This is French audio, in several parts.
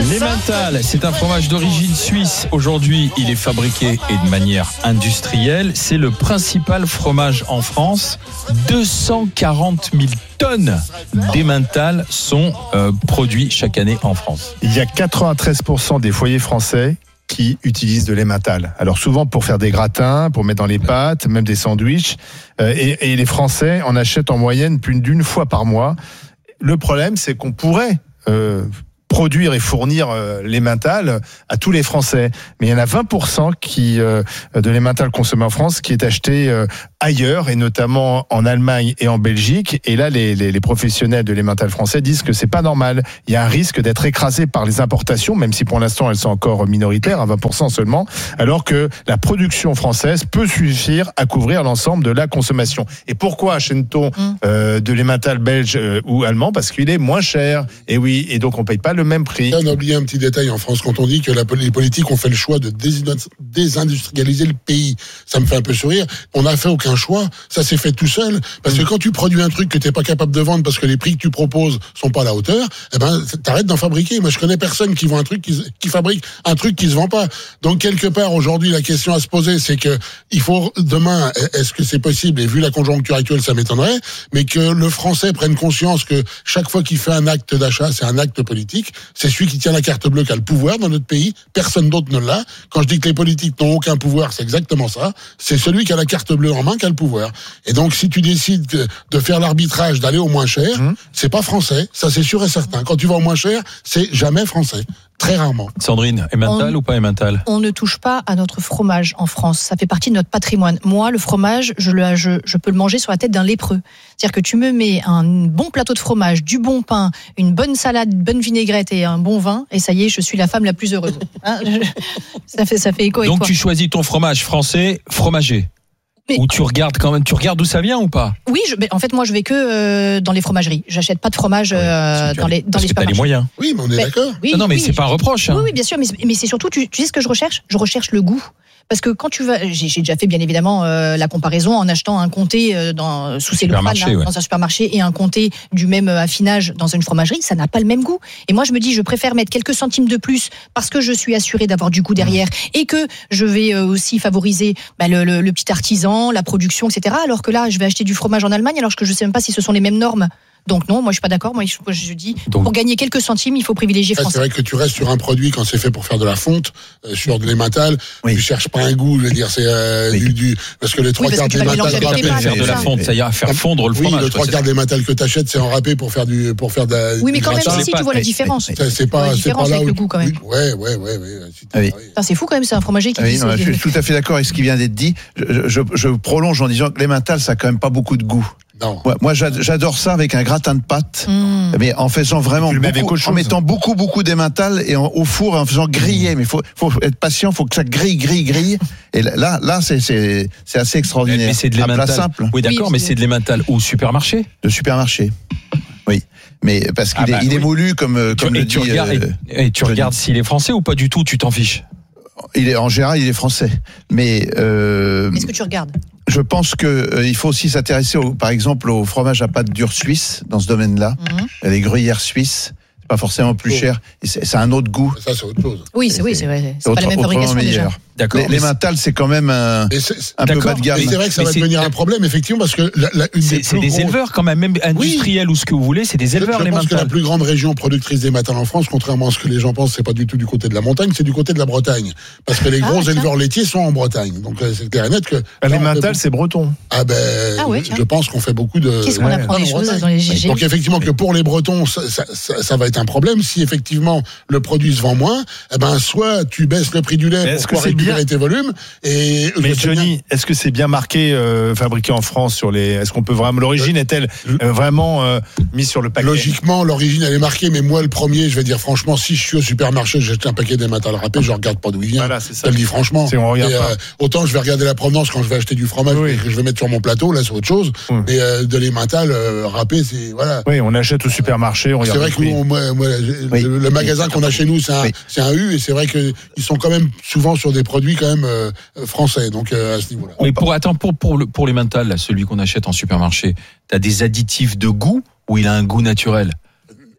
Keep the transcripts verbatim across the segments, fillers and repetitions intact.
L'Emmental, c'est un fromage d'origine suisse. Aujourd'hui, il est fabriqué et de manière industrielle. C'est le principal fromage en France. deux cent quarante mille tonnes d'Emmental sont euh, produits chaque année en France. Il y a quatre-vingt-treize pour cent des foyers français qui utilisent de l'Emmental. Alors souvent pour faire des gratins, pour mettre dans les pâtes, même des sandwichs. Euh, et, et les Français en achètent en moyenne plus d'une fois par mois. Le problème, c'est qu'on pourrait euh, produire et fournir euh, l'Emmental à tous les Français. Mais il y en a vingt pour cent qui, euh, de l'Emmental consommé en France qui est acheté euh, ailleurs, et notamment en Allemagne et en Belgique. Et là, les, les, les professionnels de l'Emmental français disent que c'est pas normal. Il y a un risque d'être écrasé par les importations, même si pour l'instant elles sont encore minoritaires, à vingt pour cent seulement, alors que la production française peut suffire à couvrir l'ensemble de la consommation. Et pourquoi achète-t-on euh, de l'Emmental belge euh, ou allemand ? Parce qu'il est moins cher. Et oui, et donc on paye pas le même prix. On a oublié un petit détail en France quand on dit que la, les politiques ont fait le choix de désindustrialiser le pays. Ça me fait un peu sourire. On n'a fait aucun choix. Ça s'est fait tout seul. Parce que quand tu produis un truc que t'es pas capable de vendre parce que les prix que tu proposes sont pas à la hauteur, eh ben, t'arrêtes d'en fabriquer. Moi, je connais personne qui vend un truc qui, qui fabrique un truc qui se vend pas. Donc, quelque part, aujourd'hui, la question à se poser, c'est que il faut, demain, est-ce que c'est possible? Et vu la conjoncture actuelle, ça m'étonnerait, mais que le Français prenne conscience que chaque fois qu'il fait un acte d'achat, c'est un acte politique. C'est celui qui tient la carte bleue qui a le pouvoir dans notre pays. Personne d'autre ne l'a. Quand je dis que les politiques n'ont aucun pouvoir, c'est exactement ça. C'est celui qui a la carte bleue en main qui a le pouvoir. Et donc, si tu décides de faire l'arbitrage, d'aller au moins cher, mmh. c'est pas français. Ça, c'est sûr et certain. Quand tu vas au moins cher, c'est jamais français. Très rarement. Sandrine, Emmental ou pas Emmental ? On ne touche pas à notre fromage en France. Ça fait partie de notre patrimoine. Moi, le fromage, je, le, je, je peux le manger sur la tête d'un lépreux. C'est-à-dire que tu me mets un bon plateau de fromage, du bon pain, une bonne salade, une bonne vinaigrette et un bon vin, et ça y est, je suis la femme la plus heureuse. Hein, je, ça fait, ça fait écho. Donc avec toi. Tu choisis ton fromage français fromager. Mais ou tu regardes quand même, tu regardes d'où ça vient ou pas ? Oui, je, en fait, moi, je vais que euh, dans les fromageries. J'achète pas de fromage euh, oui, dans les dans parce les que t'as les moyens. Oui, mais on est mais, d'accord. Oui, non, non, mais oui, c'est pas un reproche. Hein. Oui, oui, bien sûr, mais, mais c'est surtout, tu, tu sais ce que je recherche ? Je recherche le goût. Parce que quand tu vas, j'ai, j'ai déjà fait bien évidemment euh, la comparaison en achetant un comté euh, dans sous cellophane là, ouais. dans un supermarché et un comté du même affinage dans une fromagerie, ça n'a pas le même goût. Et moi je me dis, je préfère mettre quelques centimes de plus parce que je suis assurée d'avoir du goût derrière mmh. et que je vais euh, aussi favoriser bah, le, le, le petit artisan, la production, et cetera. Alors que là, je vais acheter du fromage en Allemagne alors que je sais même pas si ce sont les mêmes normes. Donc non, moi je suis pas d'accord. Moi je, je dis Donc, pour gagner quelques centimes, il faut privilégier français. C'est vrai que tu restes sur un produit quand c'est fait pour faire de la fonte, euh, sur de l'Emmental. Oui. Tu cherches pas un goût, je veux dire, c'est euh, oui. du, du parce que les trois oui, quarts de l'Emmental râpé, faire de la fonte, ça ira faire fondre le fromage. Oui, le trois quarts de l'Emmental que t'achètes, c'est en râpé pour faire du pour faire de la. Oui, mais quand même, gratin. si tu vois la différence. C'est, c'est pas, c'est pas là où le goût quand même. Ouais, ouais, ouais, ouais. Ah oui. C'est fou quand même, c'est un fromager qui. Ah oui, non, je suis tout à fait d'accord avec ce qui vient d'être dit. Je, je, je prolonge en disant que l'Emmental, ça a quand même pas beaucoup de goût. Non. Ouais, moi, j'adore ça avec un gratin de pâtes, mmh. mais en faisant vraiment beaucoup, en mettant beaucoup, beaucoup d'Emmental et en, au four et en faisant griller. Mais faut, faut être patient, faut que ça grille, grille, grille. Et là, là, c'est, c'est, c'est assez extraordinaire. Mais c'est de l'Emmental. Un plat simple. Oui, d'accord, oui, mais c'est de l'Emmental au supermarché. De supermarché. Oui. Mais parce qu'il ah bah, est, il oui. est moulu comme, comme et le tu dit. Regardes, euh, et, et tu regardes s'il est français ou pas du tout, tu t'en fiches. Il est, en général, il est français. Mais, euh, Est-ce que tu regardes ? Je pense que euh, il faut aussi s'intéresser, au, par exemple, au fromage à pâte dure suisse dans ce domaine-là. Mm-hmm. Les gruyères suisses, c'est pas forcément plus oh. cher. Et c'est, c'est un autre goût. Ça, c'est autre chose. Oui, c'est, oui, c'est vrai. C'est, c'est autre, pas la même fabrication déjà. D'accord. L'Emmental, c'est quand même un, un peu bas de gamme. Mais c'est vrai que ça mais va devenir un problème, effectivement, parce que la, la, une c'est, des c'est des gros... éleveurs quand même, même industriels oui. ou ce que vous voulez, c'est des éleveurs. Je, je pense que la plus grande région productrice d'Emmental en France, contrairement à ce que les gens pensent, c'est pas du tout du côté de la montagne, c'est du côté de la Bretagne, parce que les gros ah, éleveurs laitiers sont en Bretagne. Donc c'est clair et net que l'Emmental, c'est breton. Ah ben, ah ouais, je pense qu'on fait beaucoup de. Qu'est-ce qu'on ouais. apprend des choses dans les G G. Donc effectivement que pour les Bretons, ça, ça, ça, ça va être un problème si effectivement le produit se vend moins. Eh ben, soit tu baisses le prix du lait pour pouvoir récupérer tes volumes. Et mais Johnny, bien. Est-ce que c'est bien marqué euh, fabriqué en France sur les est-ce qu'on peut vraiment l'origine est-elle euh, vraiment euh, mise sur le paquet? Logiquement, l'origine elle est marquée, mais moi le premier, je vais dire franchement, si je suis au supermarché, j'achète un paquet d'Emmental râpé, je regarde pas d'où il vient. Voilà, c'est ça. Je le dis franchement. C'est on regarde et, pas. Euh, autant je vais regarder la provenance quand je vais acheter du fromage oui. que je vais mettre sur mon plateau, là c'est autre chose. Oui. Mais euh, de l'Emmental euh, râpé, c'est voilà. Oui, on achète au supermarché, on regarde. C'est vrai que nous, moi, moi, oui. le, le magasin qu'on a chez nous, c'est un, oui. c'est un U, et c'est vrai que ils sont quand même souvent sur des produits quand même euh, français. Donc euh, à ce niveau-là. Mais pour attends pour pour le, pour l'Emmental, là, celui qu'on achète en supermarché, t'as des additifs de goût ou il a un goût naturel?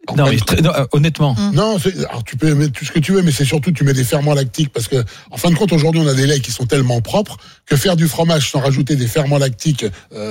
Non, mais très, non, euh, honnêtement. Mmh. Non, c'est, alors tu peux mettre tout ce que tu veux, mais c'est surtout tu mets des ferments lactiques parce que, en fin de compte, aujourd'hui, on a des laits qui sont tellement propres que faire du fromage sans rajouter des ferments lactiques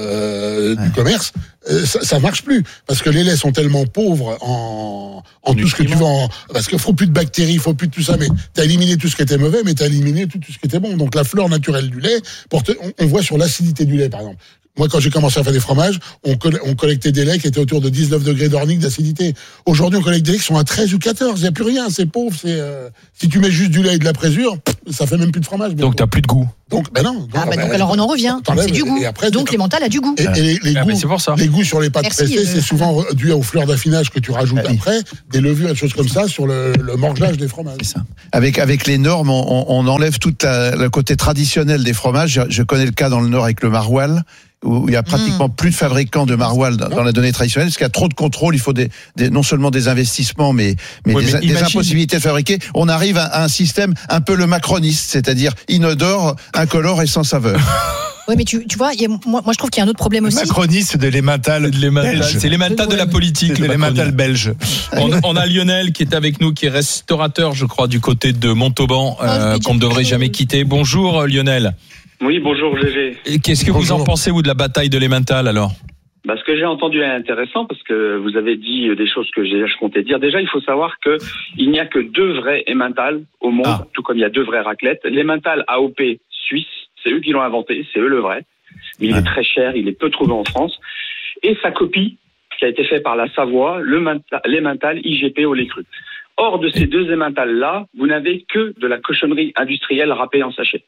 euh, ouais. du commerce, euh, ça, ça marche plus parce que les laits sont tellement pauvres en, en tout ce que tu veux, en, parce qu'il faut plus de bactéries, il faut plus de tout ça. Mais t'as éliminé tout ce qui était mauvais, mais t'as éliminé tout, tout ce qui était bon. Donc la fleur naturelle du lait, pour te, on, on voit sur l'acidité du lait, par exemple. Moi, quand j'ai commencé à faire des fromages, on, coll- on collectait des laits qui étaient autour de dix-neuf degrés d'ornique d'acidité. Aujourd'hui, on collecte des laits qui sont à treize ou quatorze. Il n'y a plus rien, c'est pauvre. C'est, euh... Si tu mets juste du lait et de la présure, pff, ça fait même plus de fromage. Donc, t'as plus de goût. Donc, ben non. Donc, ah, bah, ben, donc alors on en revient. C'est du goût. Après, donc, l'emmental a du goût. Et, et les, les, ah, goûts, c'est pour ça. les goûts sur les pâtes Merci, pressées, euh... c'est souvent dû aux fleurs d'affinage que tu rajoutes ah, après, oui. des levures et des choses comme ça sur le, le morgelage des fromages. C'est ça. Avec, avec les normes, on, on enlève tout le côté traditionnel des fromages. Je, je connais le cas dans le Nord avec le maroilles, où il y a pratiquement mmh. plus de fabricants de maroilles dans, dans la donnée traditionnelle, parce qu'il y a trop de contrôle, il faut des, des, non seulement des investissements, mais, mais, ouais, des, mais des imagine... impossibilités de fabriquer. On arrive à, à un système un peu le macroniste, c'est-à-dire inodore, incolore et sans saveur. Oui, mais tu, tu vois, y a, moi, moi je trouve qu'il y a un autre problème aussi. Macroniste, c'est de l'emmental belge. C'est l'emmental de la politique. C'est de l'emmental belge. On, on a Lionel qui est avec nous, qui est restaurateur, je crois, du côté de Montauban, oh, euh, qu'on ne devrait jamais quitter. Bonjour Lionel. Oui, bonjour G G. Et qu'est-ce que bonjour. Vous en pensez, vous, de la bataille de l'emmental, alors ? Bah, ce que j'ai entendu est intéressant parce que vous avez dit des choses que j'ai, je comptais dire. Déjà, il faut savoir que il n'y a que deux vrais emmental au monde, ah. tout comme il y a deux vraies raclettes. L'emmental A O P suisse, c'est eux qui l'ont inventé, c'est eux le vrai. Mais il ah. est très cher, il est peu trouvé en France. Et sa copie, qui a été faite par la Savoie, le l'emmental I G P au lait cru. Hors de ces deux emmentals-là, vous n'avez que de la cochonnerie industrielle râpée en sachet.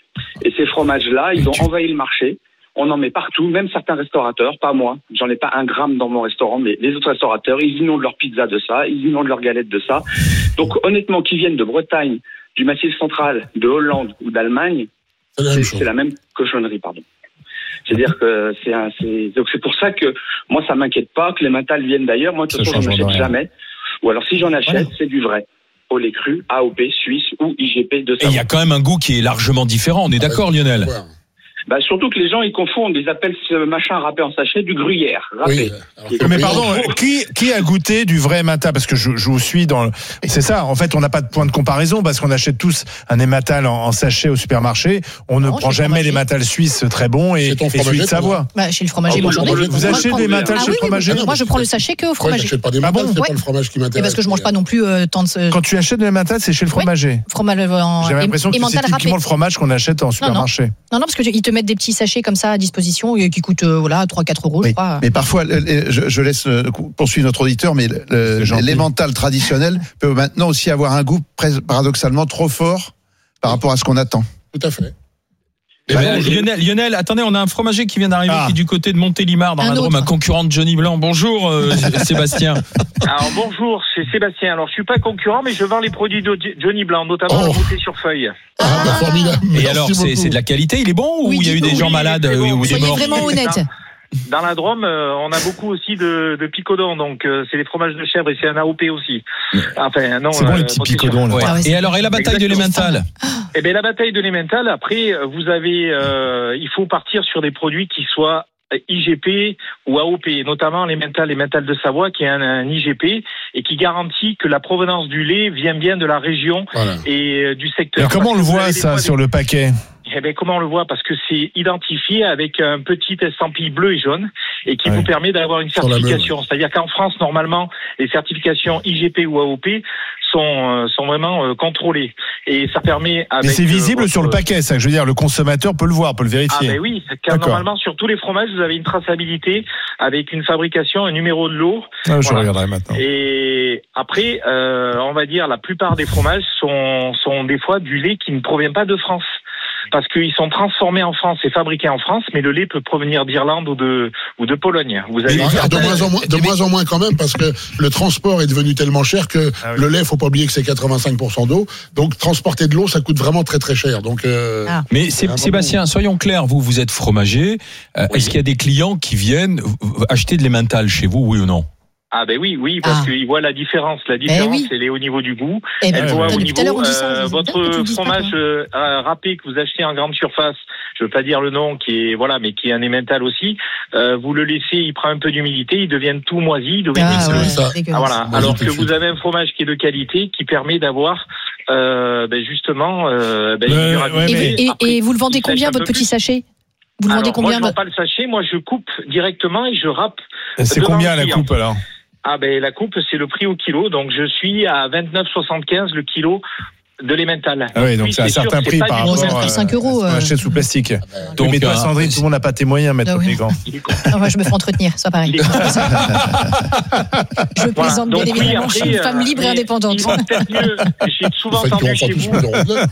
Et ces fromages-là, ils ont envahi le marché. On en met partout, même certains restaurateurs, pas moi. J'en ai pas un gramme dans mon restaurant, mais les autres restaurateurs, ils inondent leur pizza de ça, ils inondent leur galette de ça. Donc, honnêtement, qu'ils viennent de Bretagne, du Massif central, de Hollande ou d'Allemagne, c'est, c'est la même cochonnerie, pardon. C'est-à-dire que c'est un, c'est, donc c'est pour ça que moi, ça m'inquiète pas que les mentales viennent d'ailleurs. Moi, de toute façon, j'en achète jamais. Ou alors, si j'en achète, ouais. c'est du vrai. Au lait cru, A O P suisse ou I G P de Savoie. Et il y a quand même un goût qui est largement différent. On est d'accord, ouais, Lionel? Ouais. Bah, surtout que les gens, ils confondent, ils appellent ce machin râpé en sachet du gruyère, râpé. Oui. Mais pardon, qui, qui a goûté du vrai emmental? Parce que je, je vous suis dans le, c'est ça. En fait, on n'a pas de point de comparaison parce qu'on achète tous un emmental en, en sachet au supermarché. On ne non, prend jamais l'emmental suisse très bon et, et celui de Savoie. Bah, chez le fromager, moi, j'en ai. Vous achetez des emmentals chez le fromager? Moi, je prends le sachet que au fromager. Je n'achète pas des emmentals, c'est pas le fromage qui m'intéresse. Parce que je mange pas non plus tant de. Quand tu achètes de l'emmental, c'est chez le fromager. Fromage en. J'ai l'impression que c'est typiquement le fromage qu'on achète en supermarché. Non, non, parce qu'ils te mettent des petits sachets comme ça à disposition qui coûtent euh, voilà trois à quatre euros, oui, je crois. Mais parfois, je, je laisse poursuivre notre auditeur, mais l'emmental traditionnel peut maintenant aussi avoir un goût paradoxalement trop fort par rapport à ce qu'on attend. Tout à fait. Eh ben, Lionel, Lionel, attendez, on a un fromager qui vient d'arriver, ah. qui est du côté de Montélimar, dans un la Drôme, un concurrent de Johnny Blanc. Bonjour, euh, Sébastien. Alors bonjour, c'est Sébastien. Alors je suis pas concurrent, mais je vends les produits de Johnny Blanc, notamment oh. le goûter sur feuille. Ah, bah, formidable. Et Merci alors, c'est, c'est de la qualité, il est bon ou il oui, y a eu des gens oui, malades bon, ou des morts? Vraiment honnête. Dans la Drôme, euh, on a beaucoup aussi de, de picodons, donc euh, c'est des fromages de chèvre et c'est un A O P aussi. Enfin, non. C'est bon euh, les petits picodons là. Ouais. Ah ouais, et alors, et la bataille Exactement. de l'emmental? Eh bien, la bataille de l'emmental. Après, vous avez, euh, il faut partir sur des produits qui soient I G P ou A O P, notamment l'emmental, l'emmental de Savoie, qui est un, un I G P et qui garantit que la provenance du lait vient bien de la région voilà. et euh, du secteur. Et comment on le voit ça sur le paquet? Eh bien, comment on le voit? Parce que c'est identifié avec un petit estampille bleu et jaune et qui ouais. vous permet d'avoir une certification. C'est-à-dire qu'en France, normalement, les certifications I G P ou A O P sont, euh, sont vraiment euh, contrôlées. Et ça permet avec... Mais c'est visible euh, votre... sur le paquet, ça. Je veux dire, le consommateur peut le voir, peut le vérifier. Ah ben oui, car D'accord. normalement, sur tous les fromages, vous avez une traçabilité avec une fabrication, un numéro de lot. Ah, je voilà. regarderai maintenant. Et après, euh, on va dire, la plupart des fromages sont, sont des fois du lait qui ne provient pas de France. Parce qu'ils sont transformés en France et fabriqués en France, mais le lait peut provenir d'Irlande ou de, ou de Pologne. Vous avez mais, de, moins en moins, de moins en moins quand même, parce que le transport est devenu tellement cher que ah oui. le lait, faut pas oublier que c'est quatre-vingt-cinq pour cent d'eau. Donc, transporter de l'eau, ça coûte vraiment très très cher. Donc, euh, ah. Mais c'est, Sébastien, bon. soyons clairs, vous, vous êtes fromager. Euh, oui. Est-ce qu'il y a des clients qui viennent acheter de l'emmental chez vous, oui ou non? Ah ben oui, oui, parce Ah. qu'ils voient la différence. La différence, oui. elle est au niveau du goût. Eh ben, Elle voit depuis au tout niveau à l'heure, on dit ça, euh, je dis, votre peut-être que tu le dis pas, fromage toi. euh, euh, râpé que vous achetez en grande surface. Je veux pas dire le nom, qui est voilà, mais qui est un emmental aussi. Euh, vous le laissez, il prend un peu d'humidité, il devient tout moisi, il devient Ah, c'est ouais, ça. c'est dégueulasse. Ah, voilà. Moi, Alors j'ai que tout de vous suite. avez un fromage qui est de qualité, qui permet d'avoir euh, ben justement euh, ben, Ouais, une durabilité. ouais, Et, et- Après, et vous le vendez il sèche combien, un peu votre petit plus. sachet? Vous le vendez Alors, moi, combien je vends pas le sachet, moi je coupe directement et je râpe. C'est devant combien le la client. coupe alors? Ah ben la coupe, c'est le prix au kilo, donc je suis à vingt-neuf soixante-quinze le kilo de l'emmental. Ah oui, donc c'est un c'est sûr certain que c'est prix pas par du rapport tout à même cinq euros, ce qu'on euh. achète sous plastique. Donc, Donc, mais toi, euh, Sandrine, tout le monde n'a pas tes moyens, maître Ah oui. Pégan. Il est con. Non, moi, je me fais entretenir, c'est pas pareil. Il est con. Je plaisante Donc, bien oui, évidemment, après, je suis une femme euh, libre et mais indépendante. Il va peut-être mieux. J'ai souvent En fait, entendu on chez prend tous vous. plus de ronde.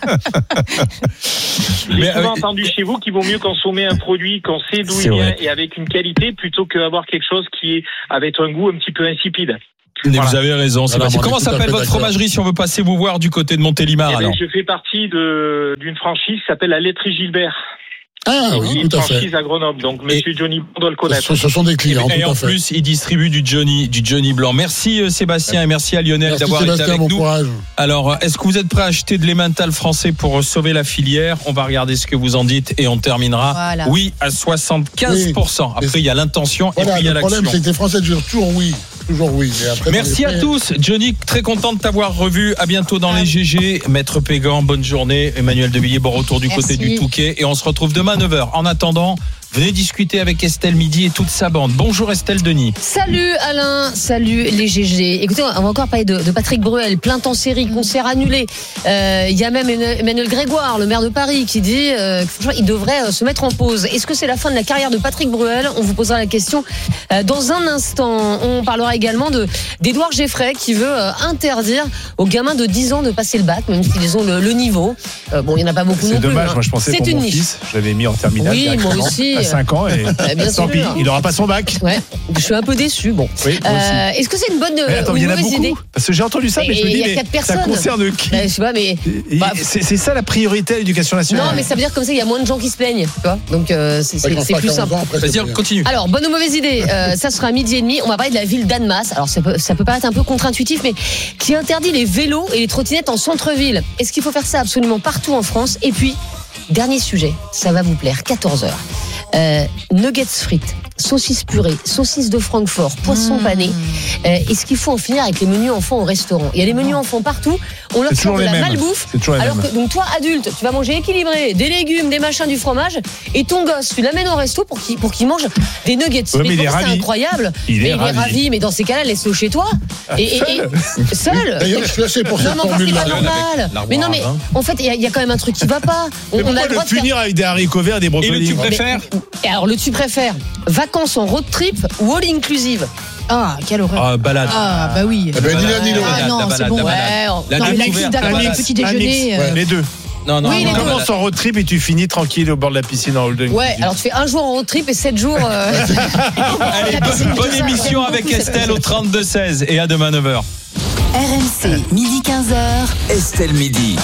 J'ai Mais, souvent euh, entendu chez vous qu'il vaut mieux consommer un produit qu'on sait d'où C'est il vient vrai. et avec une qualité plutôt qu'avoir quelque chose qui est avec un goût un petit peu insipide. Mais Voilà. vous avez raison, Sébastien. on est Comment tout à s'appelle fait votre d'accord. fromagerie si on veut passer vous voir du côté de Montélimar Eh ben, alors? je fais partie de d'une franchise qui s'appelle la Laiterie Gilbert. Ah qui est oui, une tout à fait. franchise à Grenoble. Donc Monsieur Johnny Bond doit le connaître. Ce, ce sont des clients, Et tout en à fait. plus, il distribue du Johnny, du Johnny blanc. Merci euh, Sébastien et merci à Lionel Merci d'avoir été Sébastien, avec bon nous. courage. Alors, est-ce que vous êtes prêt à acheter de l'emmental français pour sauver la filière? On va regarder ce que vous en dites et on terminera. Voilà. Oui, à soixante-quinze pour cent. Après, il y a l'intention et Voilà, puis il y a le problème, l'action. c'est que les Français disent toujours oui. Toujours oui. Mais après, Merci dans les à faits, tous. Johnny, très content de t'avoir revu. À bientôt dans les G G. Maître Pégan, bonne journée. Emmanuel Devilliers, bon retour du Merci. côté du Touquet. Et on se retrouve demain à neuf heures. En attendant, venez discuter avec Estelle Midi et toute sa bande. Bonjour Estelle Denis. Salut Alain, salut les G G. Écoutez, on va encore parler de, de Patrick Bruel, plainte en série, concert annulé. Euh, Il y a même Emmanuel Grégoire, le maire de Paris, qui dit euh, que franchement, il devrait euh, se mettre en pause. Est-ce que c'est la fin de la carrière de Patrick Bruel? On vous posera la question euh, dans un instant. On parlera également de d'Édouard Geffray qui veut euh, interdire aux gamins de dix ans de passer le bac, même s'ils ont le, le niveau. Euh, bon, il n'y en a pas beaucoup non C'est plus. dommage, hein. moi je pensais C'est pour une mon niche. fils, je l'avais mis en terminale Oui, moi directement, aussi. à cinq ans et Bah, bien tant sûr. pis, il n'aura pas son bac. Ouais, je suis un peu déçu. Bon, Oui, moi aussi. Euh, est-ce que c'est une bonne Mais attends, ou il y une en a mauvaise beaucoup. idée? Parce que j'ai entendu ça, mais Et je me il dis, y a mais quatre ça personnes. concerne qui? Ben, je sais pas, mais Et bah, c'est, c'est ça la priorité à l'éducation nationale. non, mais ça veut dire comme ça, il y a moins de gens qui se plaignent, tu vois. Donc euh, c'est, c'est, c'est plus simple. Vas-y, continue. Alors, bonne ou mauvaise idée, euh, ça sera à midi et demi. On va parler de la ville d'Annemasse. Alors, ça peut, ça peut paraître un peu contre-intuitif, mais qui interdit les vélos et les trottinettes en centre-ville. Est-ce qu'il faut faire ça absolument partout en France? Et puis, dernier sujet, ça va vous plaire, quatorze heures. Euh, nuggets frites, saucisses purées, saucisses de Francfort, poisson Mmh. pané. Euh, est-ce qu'il faut en finir avec les menus enfants au restaurant? Il y a les menus enfants partout. On leur C'est sort toujours de les la mêmes. malbouffe. C'est toujours les Alors mêmes. que, donc toi, adulte, tu vas manger équilibré, des légumes, des machins, du fromage, et ton gosse, tu l'amènes au resto pour qu'il, pour qu'il mange des nuggets. Ouais, mais il est pour moi, c'est ravi. incroyable. Il mais est il ravi. est ravi, mais dans ces cas-là, laisse-le chez toi. Et, et- et- seul. D'ailleurs, je suis assez pour Non, cette mais enfin, c'est formule-là. pas normal. L'arbre Mais non, à mais vin. en fait, il y, a- il y a quand même un truc qui va pas. On, Mais on a pourquoi le droit le de faire. punir avec des haricots verts et des Et le brocolis? tu préfères? Et alors, le tu préfères vacances en road trip ou all inclusive? Ah, quelle horreur. Ah, balade. Ah, bah oui. Eh ben, ni l'un ni l'autre. Ah, La non, balade, c'est la bon. balade. Ouais, on- La Non, mais la découverte, liste la d'accord, balade. le petit Un mix, déjeuner. euh, les deux. Non, non, Oui, non, les Tu deux. commences en road trip et tu finis tranquille au bord de la piscine en holding. Ouais, alors tu fais un jour en road trip et sept jours. euh, Allez, La bonne, piscine, bonne tout ça, émission j'aime avec beaucoup cette Estelle au trente-deux seize et à demain neuf heures. R M C, midi quinze heures. Estelle Midi.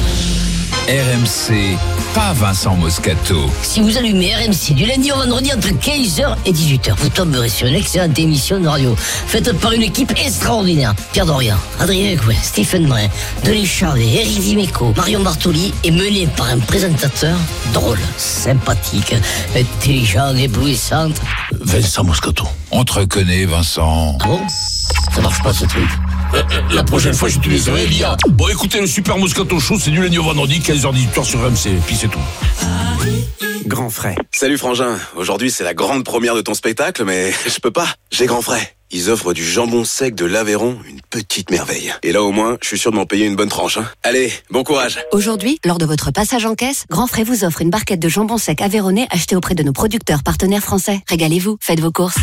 R M C, pas Vincent Moscato. Si vous allumez R M C du lundi au vendredi entre quinze heures et dix-huit heures, vous tomberez sur une excellente émission de radio faite par une équipe extraordinaire. Pierre Dorian, Adrien Couet, Stephen Brun, Denis Charvet, Eric Dimeco, Marion Bartoli est menée par un présentateur drôle, sympathique, intelligent, éblouissant. Vincent Moscato. On te reconnaît, Vincent. Ah bon? Ça marche pas ce truc. La prochaine fois, j'utiliserai l'I A. Bon, écoutez, le Super Moscato Show, c'est du lundi au vendredi, quinze heures dix-huit heures sur R M C. Et puis c'est tout. Grand frais. Salut Frangin, aujourd'hui c'est la grande première de ton spectacle, mais je peux pas, j'ai Grand Frais. Ils offrent du jambon sec de l'Aveyron, une petite merveille. Et là au moins, je suis sûr de m'en payer une bonne tranche. Hein. Allez, bon courage. Aujourd'hui, lors de votre passage en caisse, Grand Frais vous offre une barquette de jambon sec aveyronnais achetée auprès de nos producteurs partenaires français. Régalez-vous, faites vos courses.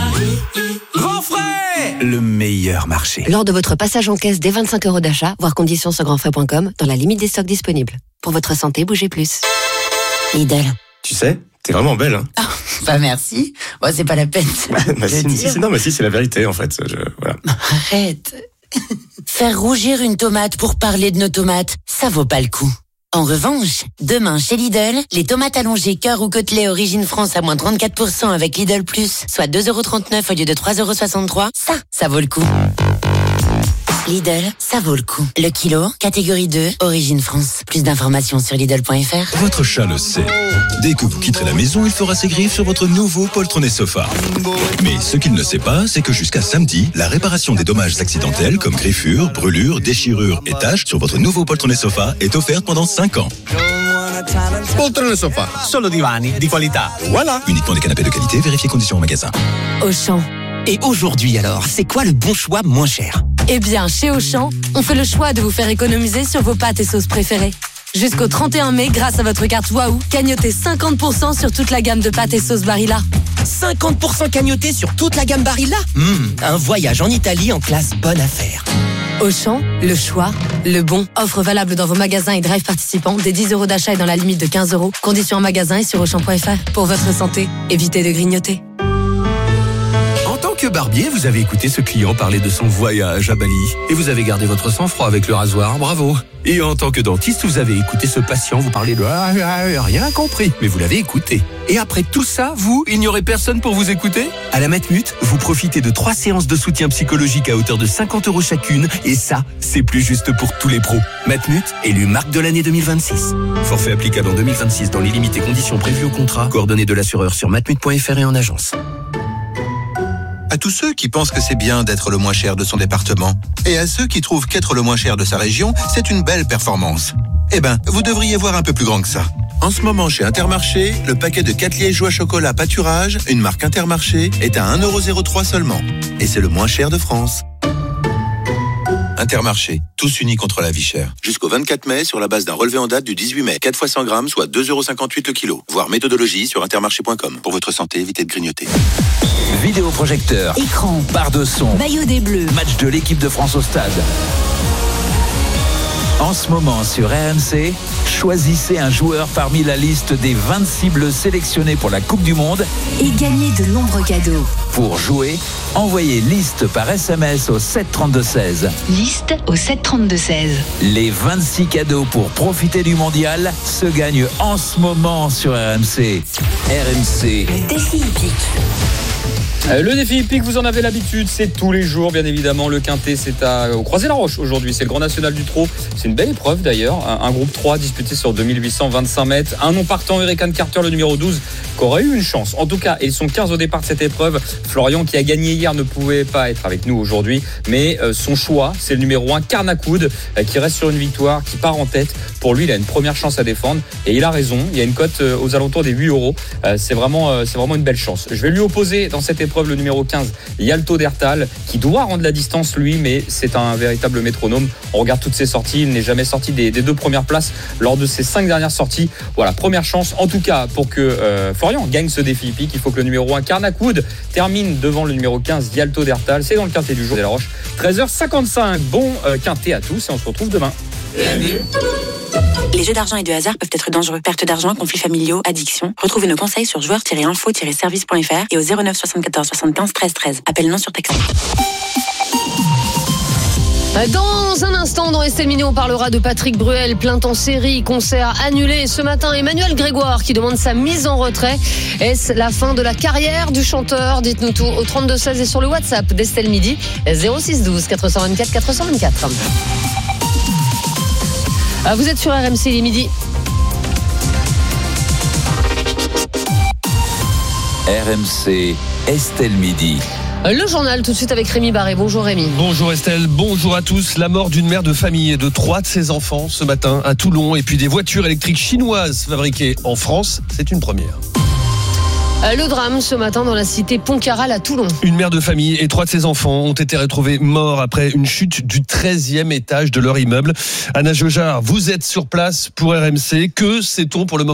Grand frais. Le meilleur marché. Lors de votre passage en caisse dès vingt-cinq euros d'achat, voir conditions sur grandfrais point com, dans la limite des stocks disponibles. Pour votre santé, bougez plus. Lidl. Tu sais, t'es vraiment belle, hein. Bah merci. Bon, c'est pas la peine. Bah, si, si, si, non, mais si, c'est la vérité, en fait. Je, voilà. Arrête. Faire rougir une tomate pour parler de nos tomates, ça vaut pas le coup. En revanche, demain chez Lidl, les tomates allongées cœur ou côtelets origine France à moins trente-quatre pour cent avec Lidl Plus, soit deux euros trente-neuf au lieu de trois euros soixante-trois, ça, ça vaut le coup. Lidl, ça vaut le coup. Le kilo, catégorie deux, origine France. Plus d'informations sur Lidl point F R. Votre chat le sait. Dès que vous quitterez la maison, il fera ses griffes sur votre nouveau poltronnet sofa. Mais ce qu'il ne sait pas, c'est que jusqu'à samedi, la réparation des dommages accidentels comme griffures, brûlures, déchirures et taches sur votre nouveau poltronnet sofa est offerte pendant cinq ans. Poltrone sofa, solo divani di qualità. Voilà. Uniquement des canapés de qualité, vérifiez conditions au magasin. Auchan. Et aujourd'hui alors, c'est quoi le bon choix moins cher ? Eh bien, chez Auchan, on fait le choix de vous faire économiser sur vos pâtes et sauces préférées. Jusqu'au trente et un mai, grâce à votre carte Waouh, cagnotez cinquante pour cent sur toute la gamme de pâtes et sauces Barilla. cinquante pour cent cagnoté sur toute la gamme Barilla ? Mmh, un voyage en Italie en classe bonne affaire. Auchan, le choix, le bon. Offre valable dans vos magasins et drive participants. Des dix euros d'achat et dans la limite de quinze euros. Conditions en magasin et sur auchan point F R. Pour votre santé, évitez de grignoter. Que barbier, vous avez écouté ce client parler de son voyage à Bali et vous avez gardé votre sang-froid avec le rasoir, bravo. Et en tant que dentiste, vous avez écouté ce patient vous parler de ah, ah, rien compris, mais vous l'avez écouté. Et après tout ça, vous, il n'y aurait personne pour vous écouter ? À la Matmut, vous profitez de trois séances de soutien psychologique à hauteur de cinquante euros chacune et ça, c'est plus juste pour tous les pros. Matmut, élu marque de l'année deux mille vingt-six. Forfait applicable en deux mille vingt-six dans les limites et conditions prévues au contrat. Coordonnées de l'assureur sur matmut point F R et en agence. À tous ceux qui pensent que c'est bien d'être le moins cher de son département, et à ceux qui trouvent qu'être le moins cher de sa région, c'est une belle performance. Eh ben, vous devriez voir un peu plus grand que ça. En ce moment, chez Intermarché, le paquet de quatre lièges joie chocolat pâturage, une marque Intermarché, est à un euro zéro trois seulement. Et c'est le moins cher de France. Intermarché, tous unis contre la vie chère. Jusqu'au vingt-quatre mai, sur la base d'un relevé en date du dix-huit mai. quatre fois cent grammes, soit deux euros cinquante-huit le kilo. Voir méthodologie sur intermarché point com. Pour votre santé, évitez de grignoter. Vidéoprojecteur, écran, barre de son, maillot des Bleus, match de l'équipe de France au stade. En ce moment sur R M C, choisissez un joueur parmi la liste des vingt-six bleus sélectionnés pour la Coupe du Monde et gagnez de nombreux cadeaux. Pour jouer, envoyez liste par S M S au sept trente-deux seize. Liste au sept trente-deux seize. Les vingt-six cadeaux pour profiter du mondial se gagnent en ce moment sur R M C. R M C. Défi hippique. Le défi hippique, vous en avez l'habitude, c'est tous les jours, bien évidemment. Le Quintet, c'est à, au Croisé-la-Roche aujourd'hui. C'est le Grand National du Trot. C'est une belle épreuve d'ailleurs. Un, un groupe trois disputé sur deux mille huit cent vingt-cinq mètres. Un non partant, Hurricane Carter, le numéro douze, qui aurait eu une chance. En tout cas, ils sont quinze au départ de cette épreuve. Florian, qui a gagné hier, ne pouvait pas être avec nous aujourd'hui. Mais euh, son choix, c'est le numéro un, Carnacoud, euh, qui reste sur une victoire, qui part en tête. Pour lui, il a une première chance à défendre. Et il a raison. Il y a une cote euh, aux alentours des huit euros. Euh, c'est, vraiment, euh, c'est vraiment une belle chance. Je vais lui opposer dans cette épreuve le numéro quinze, Yalto Dertal, qui doit rendre la distance lui, mais c'est un véritable métronome. On regarde toutes ses sorties, il n'est jamais sorti des, des deux premières places lors de ses cinq dernières sorties. Voilà, première chance en tout cas pour que euh, Florian gagne ce défi hippique. Il faut que le numéro un, Carnacoud, termine devant le numéro quinze, Yalto Dertal. C'est dans le Quintet du jour de la Roche. treize heures cinquante-cinq, bon euh, Quintet à tous et on se retrouve demain. Les jeux d'argent et de hasard peuvent être dangereux. Perte d'argent, conflits familiaux, addiction. Retrouvez nos conseils sur joueurs tiret info tiret service point F R et au zéro neuf soixante-quatorze soixante-quinze treize treize. Appel non surtaxé. Dans un instant, dans Estelle Midi, on parlera de Patrick Bruel, plainte en série, concert annulé. Ce matin, Emmanuel Grégoire qui demande sa mise en retrait. Est-ce la fin de la carrière du chanteur ? Dites-nous tout au trente-deux seize et sur le WhatsApp d'Estelle Midi, zéro six douze quatre cent vingt-quatre quatre cent vingt-quatre. Vous êtes sur R M C, il est midi. R M C, Estelle Midi. Le journal tout de suite avec Rémi Barré. Bonjour Rémi. Bonjour Estelle, bonjour à tous. La mort d'une mère de famille et de trois de ses enfants ce matin à Toulon. Et puis des voitures électriques chinoises fabriquées en France, c'est une première. Le drame ce matin dans la cité Pontcarral à Toulon. Une mère de famille et trois de ses enfants ont été retrouvés morts après une chute du treizième étage de leur immeuble. Anna Jojard, vous êtes sur place pour R M C. Que sait-on pour le moment, Anna ?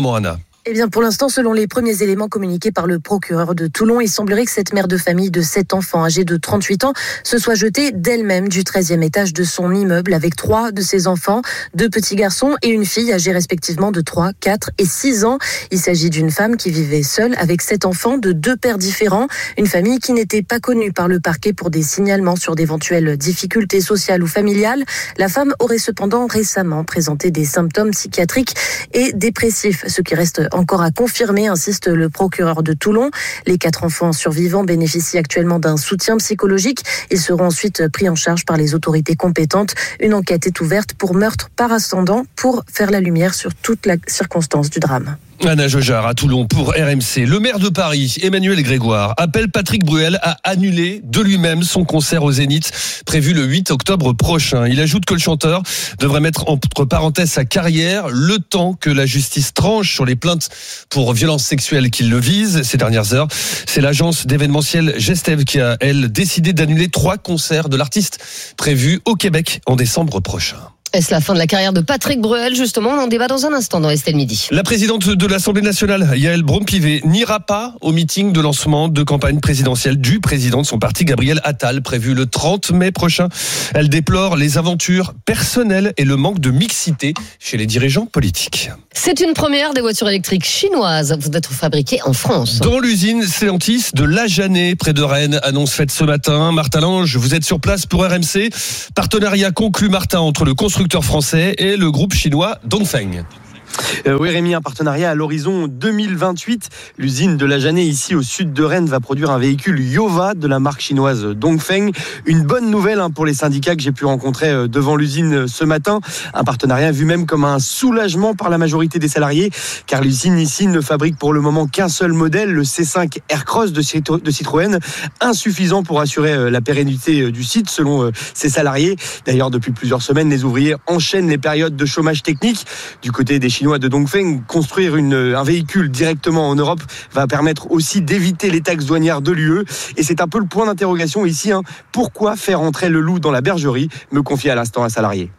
Eh bien, pour l'instant, selon les premiers éléments communiqués par le procureur de Toulon, il semblerait que cette mère de famille de sept enfants âgée de trente-huit ans se soit jetée d'elle-même du treizième étage de son immeuble avec trois de ses enfants, deux petits garçons et une fille âgée respectivement de trois, quatre et six ans. Il s'agit d'une femme qui vivait seule avec sept enfants de deux pères différents, une famille qui n'était pas connue par le parquet pour des signalements sur d'éventuelles difficultés sociales ou familiales. La femme aurait cependant récemment présenté des symptômes psychiatriques et dépressifs, ce qui reste encore à confirmer, insiste le procureur de Toulon. Les quatre enfants survivants bénéficient actuellement d'un soutien psychologique. Ils seront ensuite pris en charge par les autorités compétentes. Une enquête est ouverte pour meurtre par ascendant pour faire la lumière sur toute la circonstance du drame. Anna Jojar à Toulon pour R M C. Le maire de Paris, Emmanuel Grégoire, appelle Patrick Bruel à annuler de lui-même son concert au Zénith prévu le huit octobre prochain. Il ajoute que le chanteur devrait mettre entre parenthèses sa carrière le temps que la justice tranche sur les plaintes pour violences sexuelles qui le visent ces dernières heures. C'est l'agence d'événementiel Gestev qui a, elle, décidé d'annuler trois concerts de l'artiste prévus au Québec en décembre prochain. Est-ce la fin de la carrière de Patrick Bruel? Justement, on en débat dans un instant dans Estelle Midi. La présidente de l'Assemblée nationale, Yael Braun-Pivet, n'ira pas au meeting de lancement de campagne présidentielle du président de son parti, Gabriel Attal, prévu le trente mai prochain. Elle déplore les aventures personnelles et le manque de mixité chez les dirigeants politiques. C'est une première, des voitures électriques chinoises vont être fabriquées en France. Dans l'usine Stellantis de La Janée, près de Rennes, annonce faite ce matin. Martin Lange, vous êtes sur place pour R M C. Partenariat conclu, Martin, entre le constructeur français et le groupe chinois Dongfeng. Euh, oui Rémi, un partenariat à l'horizon deux mille vingt-huit. L'usine de La Janée, ici au sud de Rennes, va produire un véhicule Yova de la marque chinoise Dongfeng. Une bonne nouvelle hein, pour les syndicats que j'ai pu rencontrer euh, devant l'usine ce matin. Un partenariat vu même comme un soulagement par la majorité des salariés, car l'usine ici ne fabrique pour le moment qu'un seul modèle, le C cinq Aircross de Citroën, insuffisant pour assurer euh, la pérennité euh, du site selon euh, ses salariés. D'ailleurs, depuis plusieurs semaines, les ouvriers enchaînent les périodes de chômage technique. Du côté des Chinois de Dongfeng, construire une, un véhicule directement en Europe va permettre aussi d'éviter les taxes douanières de l'U E. Et c'est un peu le point d'interrogation ici. Hein. Pourquoi faire entrer le loup dans la bergerie, me confie à l'instant un salarié.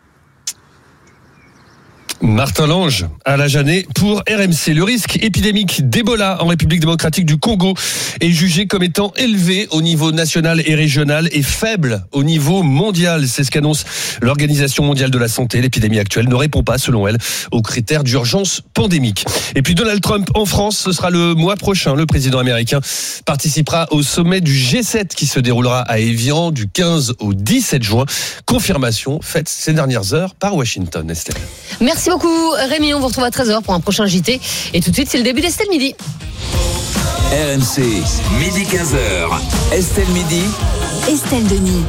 Martin Lange à La Janée pour R M C. Le risque épidémique d'Ebola en République démocratique du Congo est jugé comme étant élevé au niveau national et régional et faible au niveau mondial. C'est ce qu'annonce l'Organisation mondiale de la santé. L'épidémie actuelle ne répond pas, selon elle, aux critères d'urgence pandémique. Et puis Donald Trump en France, ce sera le mois prochain. Le président américain participera au sommet du G sept qui se déroulera à Évian du quinze au dix-sept juin. Confirmation faite ces dernières heures par Washington. Estelle. Merci beaucoup Rémi, on vous retrouve à treize heures pour un prochain J T. Et tout de suite, c'est le début d'Estelle Midi. R M C, midi quinze heures. Estelle Midi. Estelle Denis.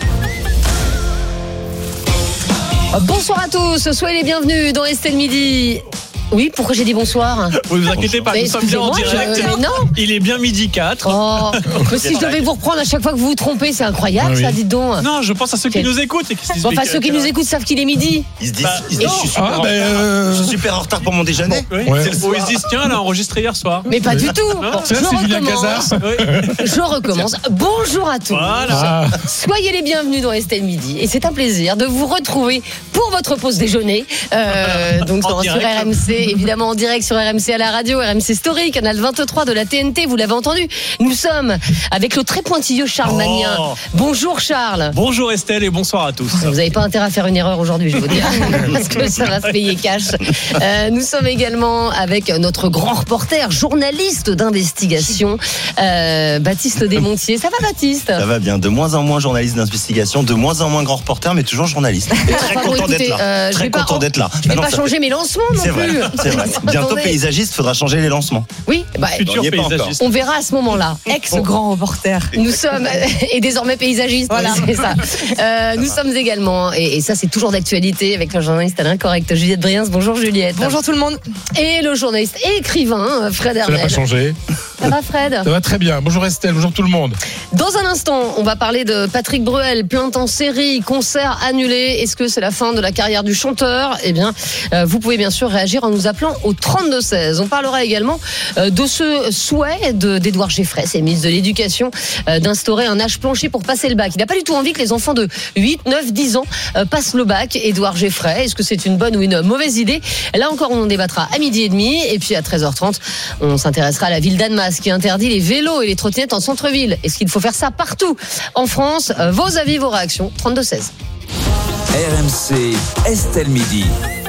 Bonsoir à tous, soyez les bienvenus dans Estelle Midi. Oui, pourquoi j'ai dit bonsoir? Vous vous inquiétez pas, mais nous sommes bien en direct. Je... Mais non. Il est bien midi quatre. Oh, mais si je devais vous reprendre à chaque fois que vous vous trompez, c'est incroyable, oui. Ça, dites donc. Non, je pense à ceux qui nous écoutent. Et qui se disent, bon, enfin, ceux qui nous écoutent savent qu'il est midi. Ils se disent, bah, ils se disent je, suis super ah, ben euh... je suis super en retard pour mon déjeuner. Bon, oui. Ouais. C'est le Ou ils se disent, tiens, elle a enregistré hier soir. Mais pas oui. du tout. Bon, ça, je recommence. Oui. Je recommence. Bonjour à tous. Voilà. Soyez les bienvenus dans Estelle Midi. Et c'est un plaisir de vous retrouver pour votre pause déjeuner. Euh, donc, sur R M C, évidemment, en direct. Sur R M C à la radio, R M C Story, canal vingt-trois de la T N T, vous l'avez entendu. Nous sommes avec le très pointilleux Charles oh. Magnien. Bonjour Charles. Bonjour Estelle et bonsoir à tous. Vous n'avez pas intérêt à faire une erreur aujourd'hui, je vous dis, parce que ça va se payer cash. Euh, nous sommes également avec notre grand reporter, journaliste d'investigation, euh, Baptiste Desmontiers. Ça va Baptiste? Ça va bien, de moins en moins journaliste d'investigation, de moins en moins grand reporter, mais toujours journaliste. Et très enfin, content bon, écoutez, d'être là. Euh, très content pas, d'être là. Je ne vais pas changer fait... mes lancements non c'est plus. Vrai, c'est vrai. Bientôt paysagiste, faudra changer les lancements. Oui, bah, futur paysagiste. On verra à ce moment-là. Ex-grand reporter. Nous sommes et désormais paysagiste. Voilà, c'est ça. Euh, nous sommes également, et, et ça c'est toujours d'actualité, avec la journaliste à l'incorrect Juliette Briens. Bonjour Juliette. Bonjour tout le monde. Et le journaliste et écrivain Fred Hermel. Ça n'a pas changé. Ça va Fred ? Ça va très bien. Bonjour Estelle, bonjour tout le monde. Dans un instant, on va parler de Patrick Bruel, plainte en série, concert annulé. Est-ce que c'est la fin de la carrière du chanteur ? Eh bien, euh, vous pouvez bien sûr réagir en nous appelant au trente-deux seize. On parlera également euh, de ce souhait de, d'Édouard Geffray, c'est ministre de l'Éducation, euh, d'instaurer un âge plancher pour passer le bac. Il n'a pas du tout envie que les enfants de huit, neuf, dix ans euh, passent le bac. Édouard Geffray, est-ce que c'est une bonne ou une mauvaise idée ? Là encore, on en débattra à midi et demi. Et puis à treize heures trente, on s'intéressera à la ville d'Annemasse qui interdit les vélos et les trottinettes en centre-ville. Est-ce qu'il faut faire ça partout en France ? Vos avis, vos réactions, trente-deux seize. R M C, Estelle Midi.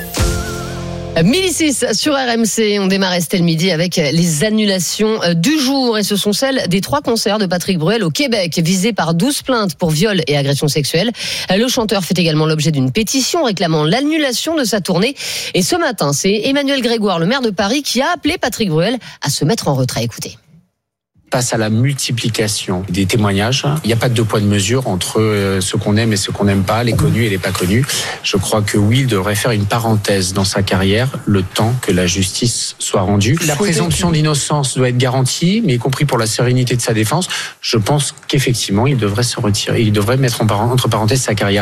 mille six sur R M C, on démarre Estelle Midi avec les annulations du jour et ce sont celles des trois concerts de Patrick Bruel au Québec, visés par douze plaintes pour viol et agression sexuelle. Le chanteur fait également l'objet d'une pétition réclamant l'annulation de sa tournée et ce matin, c'est Emmanuel Grégoire, le maire de Paris, qui a appelé Patrick Bruel à se mettre en retrait. Écoutez. Face à la multiplication des témoignages, il n'y a pas de deux poids de mesure entre ceux qu'on aime et ceux qu'on n'aime pas, les connus et les pas connus. Je crois que oui, il devrait faire une parenthèse dans sa carrière, le temps que la justice soit rendue. La présomption d'innocence doit être garantie, mais y compris pour la sérénité de sa défense. Je pense qu'effectivement, il devrait se retirer, il devrait mettre en par- entre parenthèses sa carrière.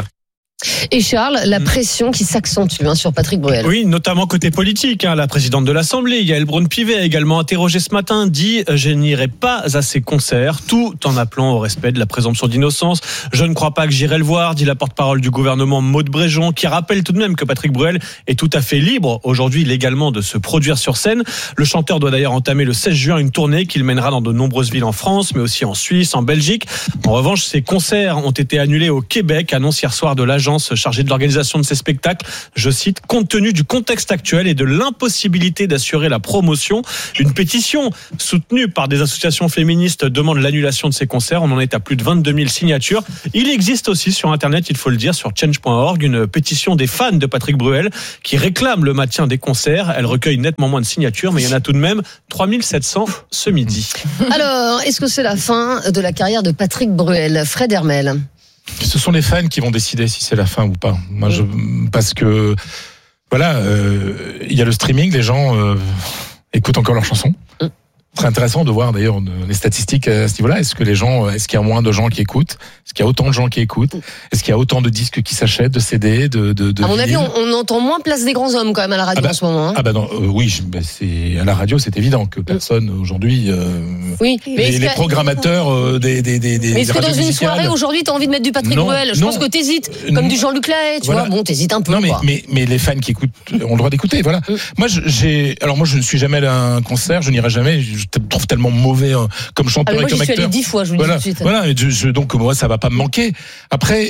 Et Charles, la pression qui s'accentue hein, sur Patrick Bruel. Oui, notamment côté politique. Hein. La présidente de l'Assemblée, Yaël Braun-Pivet, a également interrogé ce matin, dit « Je n'irai pas à ces concerts », tout en appelant au respect de la présomption d'innocence. « Je ne crois pas que j'irai le voir », dit la porte-parole du gouvernement Maud Bréjon, qui rappelle tout de même que Patrick Bruel est tout à fait libre, aujourd'hui légalement, de se produire sur scène. Le chanteur doit d'ailleurs entamer le seize juin une tournée qu'il mènera dans de nombreuses villes en France, mais aussi en Suisse, en Belgique. En revanche, ces concerts ont été annulés au Québec, annonce hier soir de l'agence chargée de l'organisation de ces spectacles, je cite, compte tenu du contexte actuel et de l'impossibilité d'assurer la promotion. Une pétition soutenue par des associations féministes demande l'annulation de ces concerts. On en est à plus de vingt-deux mille signatures. Il existe aussi sur Internet, il faut le dire, sur change point org, une pétition des fans de Patrick Bruel qui réclame le maintien des concerts. Elle recueille nettement moins de signatures, mais il y en a tout de même trois mille sept cents ce midi. Alors, est-ce que c'est la fin de la carrière de Patrick Bruel ? Fred Hermel. Ce sont les fans qui vont décider si c'est la fin ou pas. Moi, je, parce que voilà, euh, il y a le streaming, les gens euh, écoutent encore leurs chansons. C'est très intéressant de voir d'ailleurs les statistiques à ce niveau-là. Est-ce que les gens, est-ce qu'il y a moins de gens qui écoutent ? Est-ce qu'il y a autant de gens qui écoutent ? Est-ce qu'il y a autant de disques qui s'achètent, de C D, de de, de À mon vinyles ? avis, on, on entend moins Place des grands hommes quand même à la radio ah bah, en ce moment. Hein. Ah bah non, euh, oui, bah c'est à la radio, c'est évident que personne aujourd'hui. Euh, oui, mais les, les programmateurs euh, des des des des. Mais est-ce des que dans une musicales, soirée aujourd'hui, t'as envie de mettre du Patrick non, Bruel ? Je non, pense que t'hésites, non, comme du Jean-Luc Lahaye, tu voilà. vois. Bon, t'hésites un peu. Non mais quoi. mais mais les fans qui écoutent ont le droit d'écouter. Voilà. Mm. Moi j'ai alors moi je ne suis jamais allé à un concert, je n'irai jamais. Je trouve tellement mauvais hein, comme chanteur alors, et comme moi, acteur. Moi j'y suis allé dix fois, je vous le voilà. dis tout de suite. Voilà. Je, je, donc moi ça va pas me manquer. Après,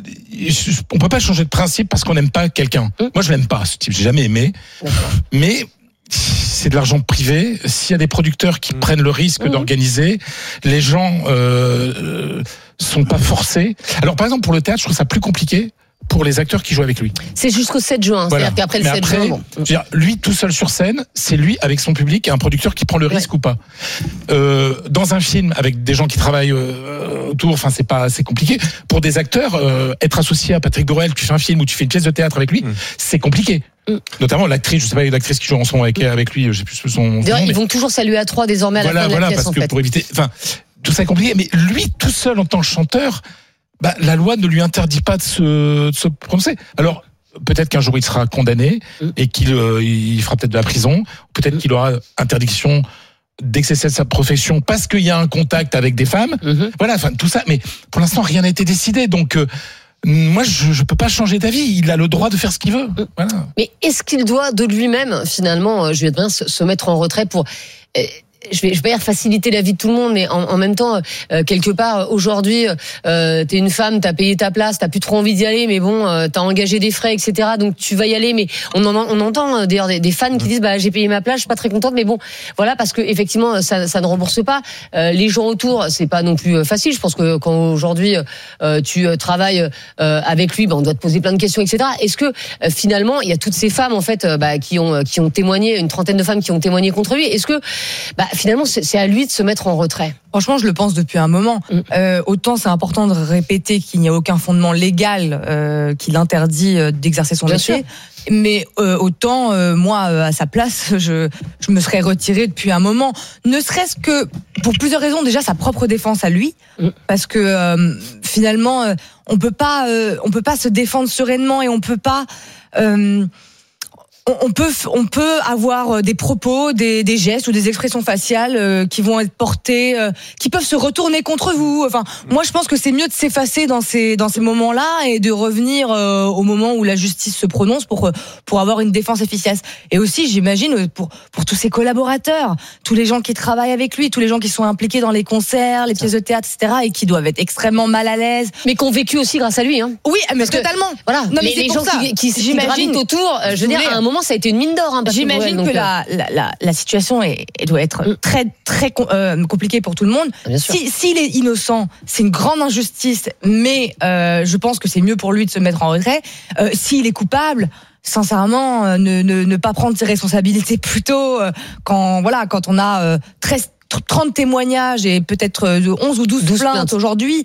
je, on peut pas changer de principe parce qu'on n'aime pas quelqu'un. Mm. Moi je l'aime pas ce type, j'ai jamais aimé. D'accord. Mais c'est de l'argent privé. S'il y a des producteurs qui mmh. prennent le risque mmh. d'organiser, les gens euh, sont pas forcés. Alors par exemple pour le théâtre, je trouve ça plus compliqué pour les acteurs qui jouent avec lui. C'est jusqu'au sept juin. Voilà. C'est-à-dire qu'après le sept juin, bon. Je veux dire, lui tout seul sur scène, c'est lui avec son public et un producteur qui prend le risque ouais. ou pas. Euh, dans un film avec des gens qui travaillent euh, autour, enfin c'est pas, c'est compliqué. Pour des acteurs, euh, être associé à Patrick Bruel, tu fais un film ou tu fais une pièce de théâtre avec lui, mmh. c'est compliqué. Mm. Notamment l'actrice, je sais pas, l'actrice qui joue en son avec, avec lui, je sais plus son. D'ailleurs, nom, ils mais... vont toujours saluer à trois désormais à voilà, la fin de voilà, la pièce parce en que fait. Pour éviter, enfin, tout ça est compliqué. Mais lui, tout seul en tant que chanteur, bah, la loi ne lui interdit pas de se, de se prononcer. Alors. Peut-être qu'un jour il sera condamné mm. et qu'il euh, il fera peut-être de la prison. Peut-être mm. qu'il aura interdiction d'exercer sa profession parce qu'il y a un contact avec des femmes. Mm-hmm. Voilà, enfin tout ça. Mais pour l'instant rien n'a été décidé. Donc euh, moi je je peux pas changer d'avis. Il a le droit de faire ce qu'il veut. Mm. Voilà. Mais est-ce qu'il doit de lui-même finalement, je vais bien se, se mettre en retrait pour euh, je vais, je vais dire faciliter la vie de tout le monde, mais en, en même temps, euh, quelque part, aujourd'hui, euh, t'es une femme, t'as payé ta place, t'as plus trop envie d'y aller, mais bon, euh, t'as engagé des frais, et cetera. Donc tu vas y aller, mais on en, on entend d'ailleurs des, des fans qui disent, bah j'ai payé ma place, je suis pas très contente, mais bon, voilà, parce que effectivement, ça, ça ne rembourse pas. Euh, les gens autour, c'est pas non plus facile. Je pense que quand aujourd'hui euh, tu travailles euh, avec lui, bah, on doit te poser plein de questions, et cetera. Est-ce que euh, finalement, il y a toutes ces femmes en fait, euh, bah, qui ont qui ont témoigné, une trentaine de femmes qui ont témoigné contre lui. Est-ce que bah, finalement, c'est, c'est à lui de se mettre en retrait. Franchement, je le pense depuis un moment. Mm. Euh, autant c'est important de répéter qu'il n'y a aucun fondement légal euh, qui l'interdit euh, d'exercer son métier. Mais euh, autant, euh, moi, euh, à sa place, je, je me serais retirée depuis un moment. Ne serait-ce que pour plusieurs raisons. Déjà, sa propre défense à lui. Mm. Parce que euh, finalement, euh, on peut pas, euh, on peut pas se défendre sereinement et on peut pas... Euh, On peut, on peut avoir des propos, des, des gestes ou des expressions faciales euh, qui vont être portés, euh, qui peuvent se retourner contre vous. Enfin, moi, je pense que c'est mieux de s'effacer dans ces dans ces moments-là et de revenir euh, au moment où la justice se prononce pour pour avoir une défense efficace. Et aussi, j'imagine pour pour tous ses collaborateurs, tous les gens qui travaillent avec lui, tous les gens qui sont impliqués dans les concerts, les pièces de théâtre, et cetera, et qui doivent être extrêmement mal à l'aise, mais qui ont vécu aussi grâce à lui. Hein. Oui, mais Parce totalement. Que, voilà, non, mais les, les gens ça. qui, qui, qui gravitent autour, euh, je veux dire, à un moment, ça a été une mine d'or. Hein, J'imagine que la, la, la, la situation est, elle doit être très très euh, compliquée pour tout le monde. Si, s'il est innocent, c'est une grande injustice, mais euh, je pense que c'est mieux pour lui de se mettre en retrait. Euh, s'il est coupable, sincèrement, euh, ne, ne, ne pas prendre ses responsabilités plutôt euh, quand voilà quand on a euh, treize trente témoignages et peut-être onze ou douze plaintes aujourd'hui.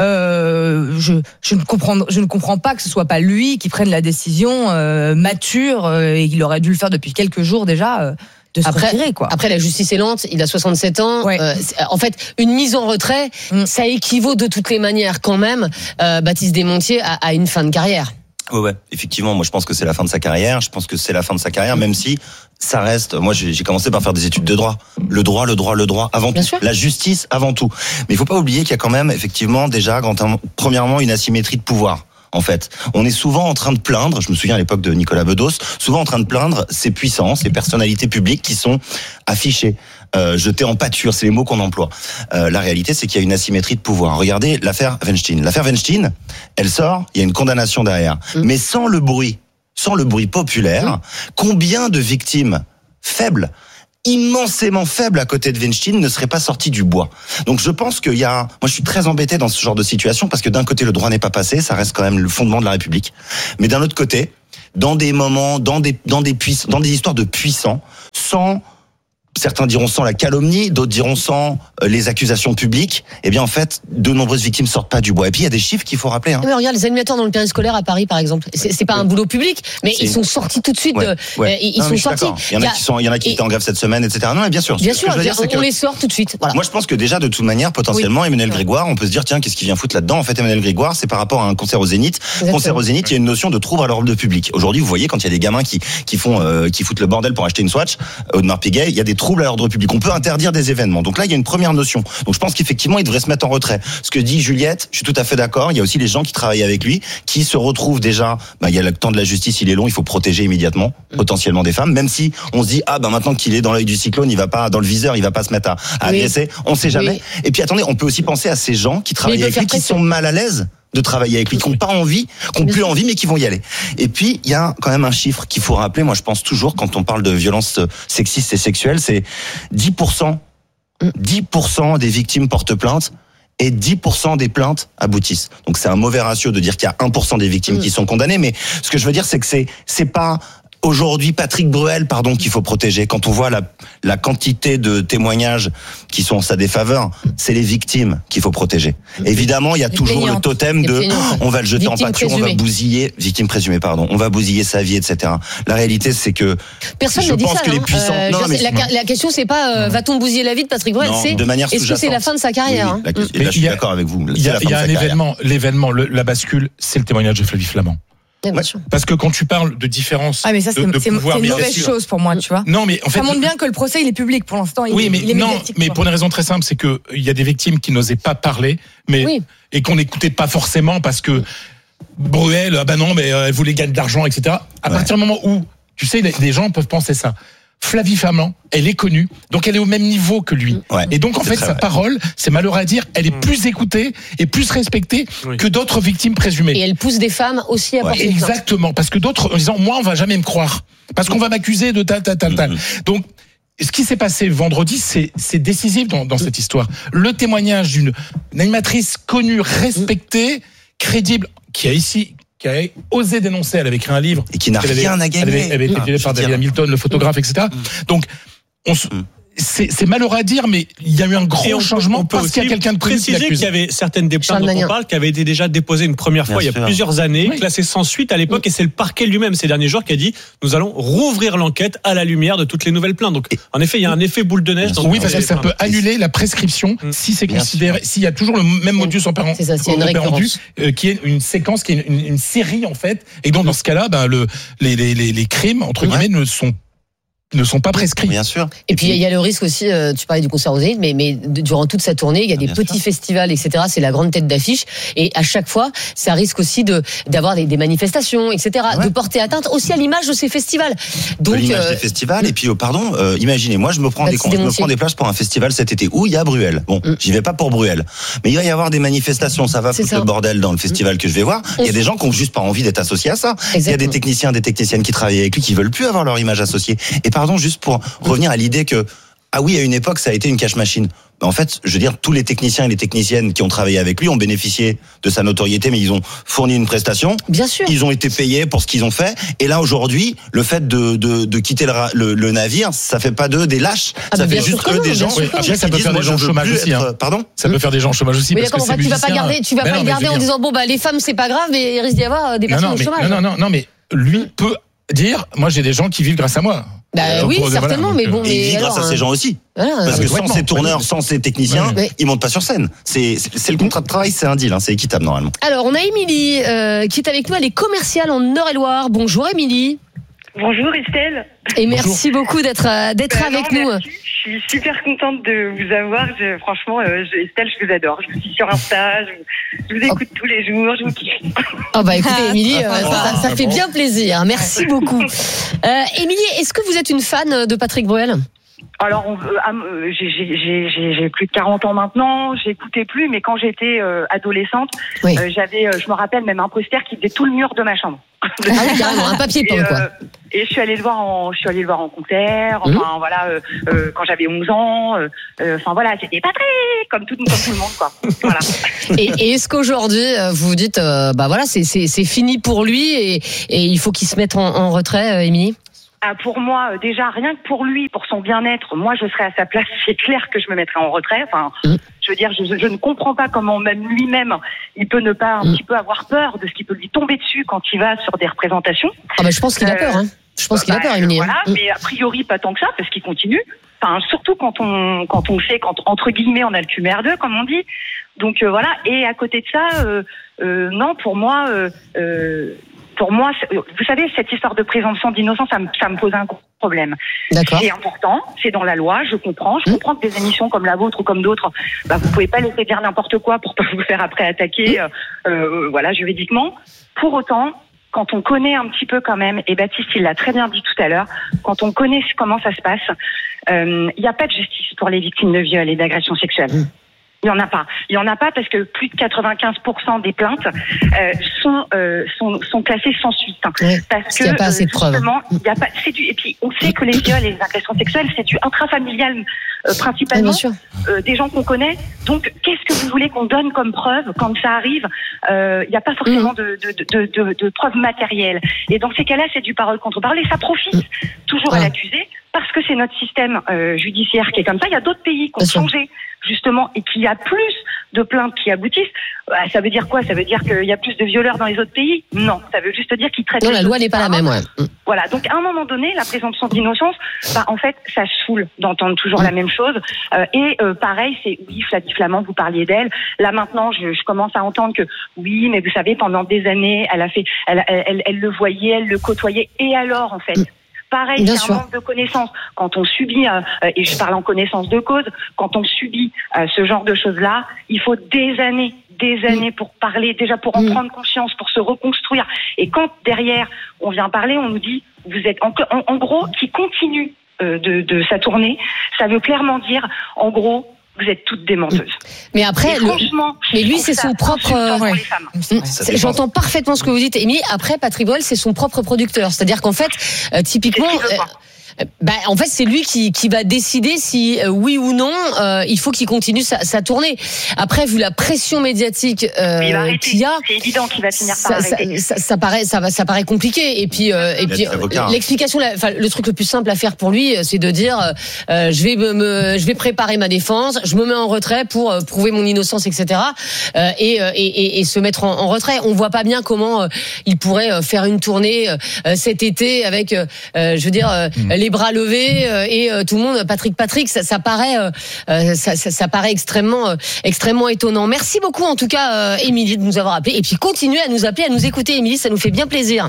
Euh, je, je, ne comprends, je ne comprends pas que ce soit pas lui qui prenne la décision euh, mature euh, et il aurait dû le faire depuis quelques jours déjà. Euh, de se après, retirer, quoi. Après, la justice est lente, il a soixante-sept ans. Ouais. Euh, en fait, une mise en retrait, mm. ça équivaut de toutes les manières quand même, euh, Baptiste Desmontiers, à, à une fin de carrière. Ouais, ouais, effectivement, moi je pense que c'est la fin de sa carrière. Je pense que c'est la fin de sa carrière, même si ça reste. Moi, j'ai, j'ai commencé par faire des études de droit. Le droit, le droit, le droit, avant Bien tout. sûr. La justice, avant tout. Mais il faut pas oublier qu'il y a quand même, effectivement, déjà, quand un, premièrement, une asymétrie de pouvoir. En fait, on est souvent en train de plaindre, je me souviens à l'époque de Nicolas Bedos, souvent en train de plaindre ces puissances, ces personnalités publiques qui sont affichées, euh, jetées en pâture, c'est les mots qu'on emploie. Euh, la réalité, c'est qu'il y a une asymétrie de pouvoir. Regardez l'affaire Weinstein. L'affaire Weinstein, elle sort, il y a une condamnation derrière. Mmh. Mais sans le bruit, sans le bruit populaire, mmh. combien de victimes faibles, immensément faible à côté de Weinstein ne serait pas sorti du bois. Donc je pense qu'il y a, moi je suis très embêté dans ce genre de situation parce que d'un côté le droit n'est pas passé, ça reste quand même le fondement de la République, mais d'un autre côté, dans des moments, dans des dans des puiss- dans des histoires de puissants, sans certains diront sans la calomnie, d'autres diront sans les accusations publiques. Eh bien, en fait, de nombreuses victimes sortent pas du bois. Et puis, il y a des chiffres qu'il faut rappeler. Hein. Mais regarde, les animateurs dans le périscolaire à Paris, par exemple, c'est, c'est pas un boulot public, mais c'est... ils sont sortis tout de suite. Ouais, de, ouais. Ils non, sont sortis. Il y en a, a qui sont, il y en a qui et... étaient en grève cette semaine, et cetera. Non, mais bien sûr. Bien ce sûr, que je veux dire, on, c'est que on les sort tout de suite. Voilà. Moi, je pense que déjà, de toute manière, potentiellement, oui. Emmanuel Grégoire, on peut se dire, tiens, qu'est-ce qu'il vient foutre là-dedans? En fait, Emmanuel Grégoire, c'est par rapport à un concert au Zénith. Exactement. Concert au Zénith, il y a une notion de trouble à l'ordre public. Aujourd'hui, vous voyez, quand il y a des gamins qui qui font, euh, qui foutent le bordel pour acheter une Swatch, Audemars Piguet, il y a des troubles à l'ordre public. On peut interdire des événements. Donc là, il y a une première notion. Donc je pense qu'effectivement, il devrait se mettre en retrait. Ce que dit Juliette, je suis tout à fait d'accord. Il y a aussi les gens qui travaillent avec lui, qui se retrouvent déjà. Bah, il y a le temps de la justice, il est long. Il faut protéger immédiatement, potentiellement des femmes. Même si on se dit ah bah maintenant qu'il est dans l'œil du cyclone, il va pas dans le viseur, il va pas se mettre à, à oui. agresser. On sait jamais. Oui. Et puis attendez, on peut aussi penser à ces gens qui travaillent avec lui, qui sont mal à l'aise de travailler avec lui, qui n'ont pas envie, qui n'ont plus envie, mais qui vont y aller. Et puis, il y a quand même un chiffre qu'il faut rappeler, moi je pense toujours, quand on parle de violences sexistes et sexuelles, c'est dix pour cent, dix pour cent des victimes portent plainte, et dix pour cent des plaintes aboutissent. Donc c'est un mauvais ratio de dire qu'il y a un pour cent des victimes mmh. qui sont condamnées, mais ce que je veux dire, c'est que c'est, c'est pas... Aujourd'hui, Patrick Bruel, pardon, qu'il faut protéger. Quand on voit la, la quantité de témoignages qui sont en sa défaveur, c'est les victimes qu'il faut protéger. Évidemment, il y a les toujours plaignantes. Le totem de on va le jeter victime en pâture, présumée. On va bousiller, victime présumée, pardon, on va bousiller sa vie, et cetera. La réalité, c'est que personne je ne dit pense ça, que non les puissants. Euh, non, mais la, la question, c'est pas euh, va-t-on bousiller la vie de Patrick Bruel, c'est de manière est-ce que c'est la fin de sa carrière. Oui, oui. La, et là, je suis d'accord avec vous. Il y a, y a un événement, l'événement, le, la bascule, c'est le témoignage de Flavie Flament. Ouais, parce que quand tu parles de différence, ah mais ça c'est, de, de c'est, pouvoir, c'est une mauvaise chose pour moi, tu vois. Non mais en fait, ça montre bien que le procès il est public pour l'instant. Il oui est, mais il est non, médiatique, mais quoi. pour une raison très simple, c'est que il y a des victimes qui n'osaient pas parler, mais oui. et qu'on n'écoutait pas forcément parce que Bruel, ah ben non, mais elle voulait gagner de l'argent, et cetera. À ouais. partir du moment où, tu sais, les, les gens peuvent penser ça. Flavie Flament, elle est connue, donc elle est au même niveau que lui. Ouais, et donc en fait, sa vrai. parole, c'est malheureux à dire, elle est mmh. plus écoutée et plus respectée oui. que d'autres victimes présumées. Et elle pousse des femmes aussi à ouais. porter plainte. Exactement, parce que d'autres, en disant, moi, on va jamais me croire, parce qu'on va m'accuser de tal, tal, tal, tal. Mmh. Donc, ce qui s'est passé vendredi, c'est, c'est décisif dans, dans cette histoire. Le témoignage d'une animatrice connue, respectée, mmh. crédible, qui a ici... qui a osé dénoncer, elle avait écrit un livre. Et qui n'a rien avait, à gagner. Elle avait, elle avait été violée ah, par David Hamilton, le photographe, et cetera. Mm. Donc, on se, mm. c'est, c'est malheureux à dire, mais il y a eu un grand on changement peut, on peut parce qu'il y a quelqu'un de précisé qu'il y avait certaines des plaintes dont on parle qui avaient été déjà déposées une première fois Bien il y a sûr. plusieurs années, oui. classées sans suite à l'époque, oui. et c'est le parquet lui-même ces derniers jours qui a dit nous allons rouvrir l'enquête à la lumière de toutes les nouvelles plaintes. Donc en effet, il y a un effet boule de neige. Dans oui, parce que ça peut annuler la prescription mmh. si c'est considéré, s'il y a toujours le même modus operandi, c'est ça, c'est une operandi euh, qui est une séquence, qui est une, une série en fait, et donc dans ce cas-là, bah, le, les, les, les, les crimes entre guillemets ne sont ne sont pas prescrits. Bien sûr. Et puis il y a le risque aussi, euh, tu parlais du concert aux Zénith, mais, mais durant toute sa tournée, il y a des Bien petits sûr. festivals, et cetera. C'est la grande tête d'affiche. Et à chaque fois, ça risque aussi de d'avoir des, des manifestations, et cetera. Ouais. De porter atteinte aussi à l'image de ces festivals. Donc de l'image euh, des festivals. Et puis, oh, pardon, euh, imaginez, moi, je me prends des, je me prends des places pour un festival cet été où il y a Bruel. Bon, mm. j'y vais pas pour Bruel, mais il va y avoir des manifestations. Ça va foutre le bordel dans le festival mm. que je vais voir. Il y a des gens qui ont juste pas envie d'être associés à ça. Exactement. Il y a des techniciens, des techniciennes qui travaillent avec lui qui veulent plus avoir leur image associée. Et pardon, juste pour revenir à l'idée que, ah oui, à une époque, ça a été une cash machine. En fait, je veux dire, tous les techniciens et les techniciennes qui ont travaillé avec lui ont bénéficié de sa notoriété, mais ils ont fourni une prestation. Bien sûr. Ils ont été payés pour ce qu'ils ont fait. Et là, aujourd'hui, le fait de, de, de quitter le, le, le navire, ça fait pas d'eux des lâches. Ah ça fait juste eux des gens. Oui, après, ça peut faire des gens au chômage aussi. Hein. Pardon? Ça peut faire des gens au chômage aussi. Mais parce d'accord, que tu vas pas garder, tu vas pas le garder en disant, bon, bah, les femmes, c'est pas grave, mais il risque d'y avoir des personnes au chômage. Non, non, non, mais lui peut dire, moi, j'ai des gens qui vivent grâce à moi. Bah euh, oui, certainement, voilà. mais bon. Et il vit alors, grâce à ces gens aussi. Voilà, Parce que sans ces tourneurs, sans ces techniciens, ouais. ils montent pas sur scène. C'est, c'est, c'est le contrat de travail, c'est un deal, hein, c'est équitable normalement. Alors, on a Émilie euh, qui est avec nous, elle est commerciale en Eure-et-Loire. Bonjour Émilie. Bonjour Estelle. Et merci Bonjour. beaucoup d'être, euh, d'être bah avec non, nous. Merci. Je suis super contente de vous avoir. Je, franchement, euh, je, Estelle, je vous adore. Je vous suis sur Insta, je, je vous écoute oh. tous les jours, je vous kiffe. Oh bah écoutez, Émilie, euh, ça, ça fait bien plaisir. Merci beaucoup. Euh, Émilie, est-ce que vous êtes une fan de Patrick Bruel ? Alors, on, euh, j'ai, j'ai, j'ai, j'ai plus de quarante ans maintenant, j'écoutais plus, mais quand j'étais euh, adolescente, oui. euh, j'avais, euh, je me rappelle même un poster qui faisait tout le mur de ma chambre. Ah oui, carrément, un papier peint, quoi. Euh, et je suis allée le voir en, je suis allée le voir en concert, enfin mmh. voilà, euh, euh, quand j'avais onze ans, enfin euh, euh, voilà, c'était Patrick, comme tout, comme tout le monde, quoi. Voilà. Et, et est-ce qu'aujourd'hui, vous vous dites, euh, bah voilà, c'est, c'est, c'est fini pour lui et, et il faut qu'il se mette en, en retrait, Émilie ? Ah, pour moi, déjà, rien que pour lui, pour son bien-être, moi, je serais à sa place. C'est clair que je me mettrais en retrait. Enfin, mmh. je veux dire, je, je ne comprends pas comment même lui-même, il peut ne pas un mmh. petit peu avoir peur de ce qui peut lui tomber dessus quand il va sur des représentations. Ah bah, je pense qu'il a peur. Hein. Je pense qu'il bah, a peur, Émilie. Voilà, mmh. mais a priori pas tant que ça, parce qu'il continue. Enfin, surtout quand on quand on sait, quand entre guillemets, on a le cul merdeux, comme on dit. Donc euh, voilà. Et à côté de ça, euh, euh, non, pour moi. Euh, euh, Pour moi, vous savez, cette histoire de présomption d'innocence, ça me, ça me pose un gros problème. D'accord. C'est important, c'est dans la loi, je comprends. Je mmh. comprends que des émissions comme la vôtre ou comme d'autres, bah, vous pouvez pas laisser dire n'importe quoi pour pas vous faire après attaquer, mmh. euh, euh, voilà, juridiquement. Pour autant, quand on connaît un petit peu quand même, et Baptiste, il l'a très bien dit tout à l'heure, quand on connaît comment ça se passe, il euh, n'y a pas de justice pour les victimes de viol et d'agression sexuelle. Mmh. Il y en a pas. Il y en a pas parce que plus de quatre-vingt-quinze pour cent des plaintes euh, sont, euh, sont sont classées sans suite. Oui, parce que il y a pas assez de preuves. Il y a pas. C'est du. Et puis on sait que les viols et les agressions sexuelles, c'est du intrafamilial euh, principalement. Oui, euh, des gens qu'on connaît. Donc qu'est-ce que vous voulez qu'on donne comme preuve quand ça arrive ? euh, Il n'y a pas forcément mmh. de, de, de, de, de preuves matérielles. Et dans ces cas-là, c'est du parole contre parole et ça profite mmh. toujours ouais. à l'accusé. Parce que c'est notre système euh, judiciaire qui est comme ça. Il y a d'autres pays qui ont changé, justement, et qu'il y a plus de plaintes qui aboutissent. Euh, ça veut dire quoi ? Ça veut dire qu'il y a plus de violeurs dans les autres pays ? Non. Ça veut juste dire qu'ils traitent... Non, la loi n'est pas la même, ouais. Voilà. Donc, à un moment donné, la présomption d'innocence, bah, en fait, ça saoule d'entendre toujours mmh. la même chose. Euh, et euh, pareil, c'est, oui, Flavie Flament, vous parliez d'elle. Là, maintenant, je, je commence à entendre que, oui, mais vous savez, pendant des années, elle a fait... Elle, elle, elle, elle le voyait, elle le côtoyait. Et alors, en fait mmh. Pareil, Bien c'est sûr. un manque de connaissances. Quand on subit, euh, et je parle en connaissance de cause, quand on subit euh, ce genre de choses-là, il faut des années, des années pour parler, déjà pour en mmh. prendre conscience, pour se reconstruire. Et quand derrière, on vient parler, on nous dit, vous êtes en, en, en gros, qui continue euh, de, de sa tournée, ça veut clairement dire, en gros, vous êtes toutes des menteuses. Mais après, le... franchement, mais lui, c'est son propre. Ouais. C'est... J'entends parfaitement ce que vous dites, Émilie. Après, Patrick Bruel, c'est son propre producteur. C'est-à-dire qu'en fait, euh, typiquement. Bah, en fait, c'est lui qui, qui va décider si euh, oui ou non euh, il faut qu'il continue sa, sa tournée. Après, vu la pression médiatique euh, qu'il y a, c'est évident qu'il va finir par ça, arrêter. Ça, ça, ça paraît, ça, va, ça paraît compliqué. Et puis, euh, et puis l'explication, la, enfin, le truc le plus simple à faire pour lui, c'est de dire euh, je vais me, me, je vais préparer ma défense, je me mets en retrait pour euh, prouver mon innocence, et cetera. Euh, et, et, et, et se mettre en, en retrait. On voit pas bien comment euh, il pourrait euh, faire une tournée euh, cet été avec, euh, je veux dire, euh, mmh. les bras levés euh, et euh, tout le monde Patrick Patrick ça, ça paraît euh, ça, ça, ça paraît extrêmement euh, extrêmement étonnant. Merci beaucoup en tout cas euh, Émilie de nous avoir appelé et puis continuez à nous appeler, à nous écouter Émilie, ça nous fait bien plaisir.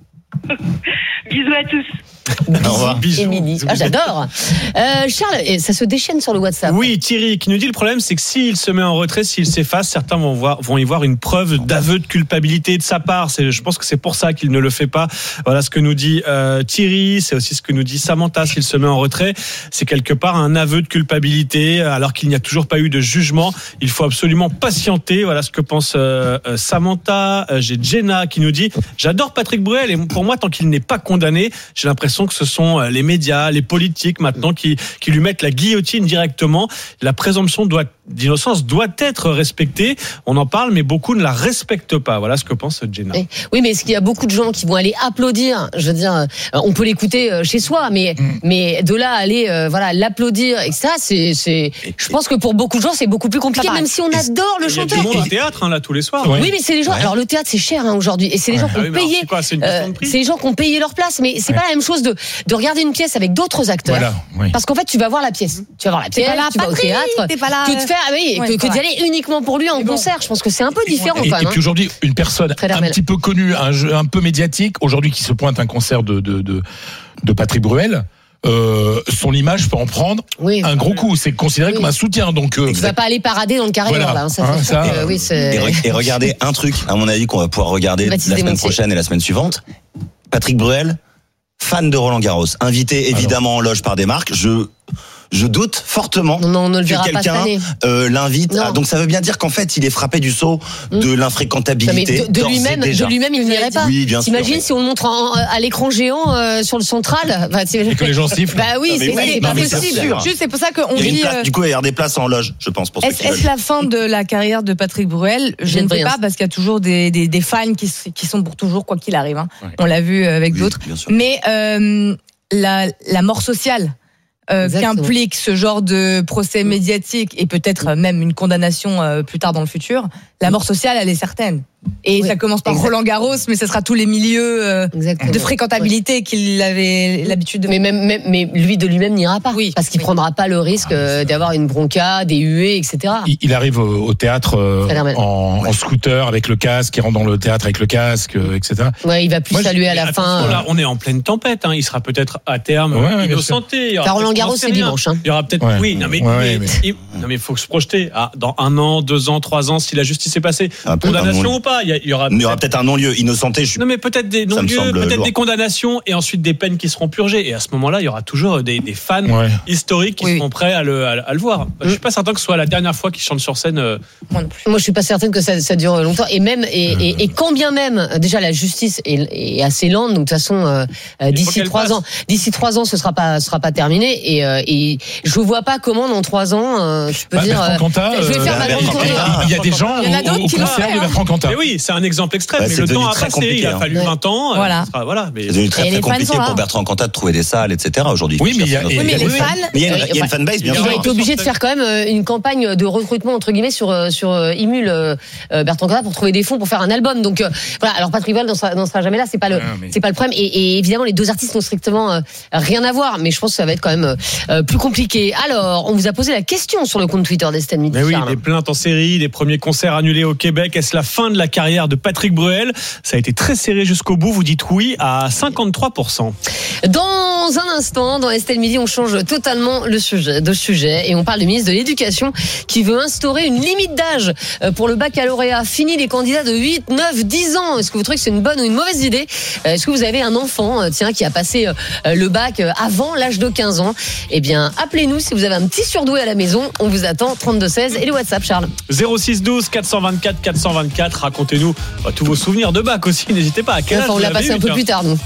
Bisous à tous. Bisous, Émilie. Ah, j'adore. Euh, Charles, ça se déchaîne sur le WhatsApp. Oui, Thierry qui nous dit le problème, c'est que s'il se met en retrait, s'il s'efface, certains vont voir, vont y voir une preuve d'aveu de culpabilité de sa part. C'est, je pense que c'est pour ça qu'il ne le fait pas. Voilà ce que nous dit euh, Thierry. C'est aussi ce que nous dit Samantha. S'il se met en retrait, c'est quelque part un aveu de culpabilité, alors qu'il n'y a toujours pas eu de jugement. Il faut absolument patienter. Voilà ce que pense euh, Samantha. Euh, j'ai Jenna qui nous dit j'adore Patrick Bruel et pour moi, tant qu'il n'est pas condamné, j'ai l'impression que ce sont les médias, les politiques maintenant qui, qui lui mettent la guillotine directement. La présomption doit, d'innocence doit être respectée. On en parle, mais beaucoup ne la respectent pas. Voilà ce que pense Jenna. Oui, mais est-ce qu'il y a beaucoup de gens qui vont aller applaudir ? Je veux dire, on peut l'écouter chez soi, mais, mm. mais de là à aller euh, voilà, l'applaudir, et ça, c'est, c'est. Je pense que pour beaucoup de gens, c'est beaucoup plus compliqué, même si on adore le chanteur. Il y a du monde au théâtre, hein, là, tous les soirs. Oui, ouais. mais c'est les gens. Ouais. Alors, le théâtre, c'est cher hein, aujourd'hui. Et c'est les gens ouais. qui ont ah oui, payé. C'est, quoi, c'est, euh, de c'est les gens qui ont payé leur place, mais c'est ouais. pas la même chose de, de regarder une pièce avec d'autres acteurs. Voilà, oui. Parce qu'en fait, tu vas voir la pièce. Tu vas voir la pièce, là, tu vas au théâtre. T'es pas là. Que de faire, ah oui, ouais, que, que d'y aller uniquement pour lui en bon. concert. Je pense que c'est un peu différent. Et, quand même, et puis aujourd'hui, une personne un petit peu connue, un, jeu, un peu médiatique, aujourd'hui qui se pointe à un concert de, de, de, de Patrick Bruel. Euh, son image peut en prendre oui. un gros coup. C'est considéré oui. comme un soutien. Donc, euh, tu vas pas aller parader dans le carré voilà. là. Ça, hein, c'est ça, que, oui, c'est... Et, re- et regardez un truc, à mon avis, qu'on va pouvoir regarder la semaine Montier. prochaine et la semaine suivante. Patrick Bruel, fan de Roland Garros, invité évidemment Alors. en loge par des marques. Je Je doute fortement non, non, on ne le que verra quelqu'un pas euh, l'invite. À, donc ça veut bien dire qu'en fait, il est frappé du sceau de l'infréquentabilité. Non, de, de lui-même, de lui-même, il n'irait pas. Oui, bien T'imagines sûr, si on le montre en, à l'écran géant euh, sur le central bah, et que les gens sifflent. Bah oui, c'est, oui, c'est non, pas possible. Juste, c'est pour ça qu'on il y a dit. Place, euh... Du coup, il y a des places en loge, je pense. Pour est-ce, est-ce la fin de la carrière de Patrick Bruel ? Je ne sais pas, parce qu'il y a toujours des, des, des fans qui, qui sont pour toujours, quoi qu'il arrive. Hein. Ouais. On l'a vu avec oui, d'autres. Mais euh, la, la mort sociale. Euh, qu'implique ce genre de procès médiatique et peut-être même une condamnation euh, plus tard dans le futur, la mort sociale, elle est certaine. Et oui, ça commence par exact. Roland Garros, mais ce sera tous les milieux euh, de fréquentabilité oui. qu'il avait l'habitude de. Mais même, même, mais lui de lui-même n'ira pas, oui. parce qu'il oui. prendra pas le risque ah, d'avoir une bronca, des huées, et cetera. Il, il arrive au, au théâtre euh, en, ouais. en scooter avec le casque, il rentre dans le théâtre avec le casque, euh, et cetera. Ouais, il va plus Moi, saluer à la fin. Là, on est en pleine tempête. Hein. Il sera peut-être à terme ouais, ouais, innocenté. Roland Garros, c'est dimanche. Hein. Il y aura peut-être. Ouais. Oui, non mais, ouais, mais, mais... Il, non mais il faut se projeter. Ah, dans un an, deux ans, trois ans, si la justice est passée, un condamnation ou pas, il y, y aura. Il y aura peut-être un non-lieu innocent. Je... Non, mais peut-être des non-lieux, peut-être lourd. Des condamnations et ensuite des peines qui seront purgées. Et à ce moment-là, il y aura toujours des, des fans ouais. historiques qui oui. seront prêts à le, à, à le voir. Je suis pas certain que ce soit la dernière fois qu'il chante sur scène. Euh... Moi non plus. Moi, je suis pas certaine que ça, ça dure longtemps. Et même, et, et, et quand bien même, déjà la justice est, est assez lente. Donc de toute façon, euh, d'ici trois ans, d'ici trois ans, ce sera pas, ce sera pas terminé. Et, euh, et je vois pas comment dans trois ans, euh, je peux bah, dire. Euh, Cantat, je vais faire ma grande tournée. Il y a des gens au concert de Bertrand Cantat. Mais oui, c'est un exemple extrême. Bah, mais le temps a passé, il a fallu hein. vingt ans. Voilà. Sera, voilà mais... C'est devenu très, très compliqué pour Bertrand Cantat de trouver des salles, et cetera. Aujourd'hui. Oui, mais il y a, oui, mais les fans. Mais il y a une, il y a une fanbase, bien sûr. Il a été obligé de faire quand même une campagne de recrutement entre guillemets sur sur Imul, euh, Bertrand Cantat, pour trouver des fonds pour faire un album. Donc euh, voilà. Alors Patrick Bruel n'en sera, n'en sera jamais là. C'est pas le, ah, mais... c'est pas le problème. Et, et évidemment, les deux artistes n'ont strictement euh, rien à voir. Mais je pense que ça va être quand même euh, plus compliqué. Alors, on vous a posé la question sur le compte Twitter d'Estelle Midi. Mais oui, des plaintes en série, des premiers concerts annulés au Québec. Est-ce la fin de la carrière de Patrick Bruel ? Ça a été très serré jusqu'au bout. Vous dites oui à cinquante-trois pour cent. Dans un instant, dans Estelle Midi, on change totalement le sujet, de sujet et on parle du ministre de l'Éducation qui veut instaurer une limite d'âge pour le baccalauréat. Fini les candidats de huit, neuf, dix ans. Est-ce que vous trouvez que c'est une bonne ou une mauvaise idée ? Est-ce que vous avez un enfant, tiens, qui a passé le bac avant l'âge de quinze ans ? Eh bien, appelez-nous si vous avez un petit surdoué à la maison. On vous attend, trente-deux seize et le WhatsApp, Charles. zéro six douze quatre cent vingt-quatre quatre cent vingt-quatre. Racontez-nous bah, tous vos souvenirs de bac aussi. N'hésitez pas. À quel âge enfin, on l'a passé un peu eu, plus tard, nous.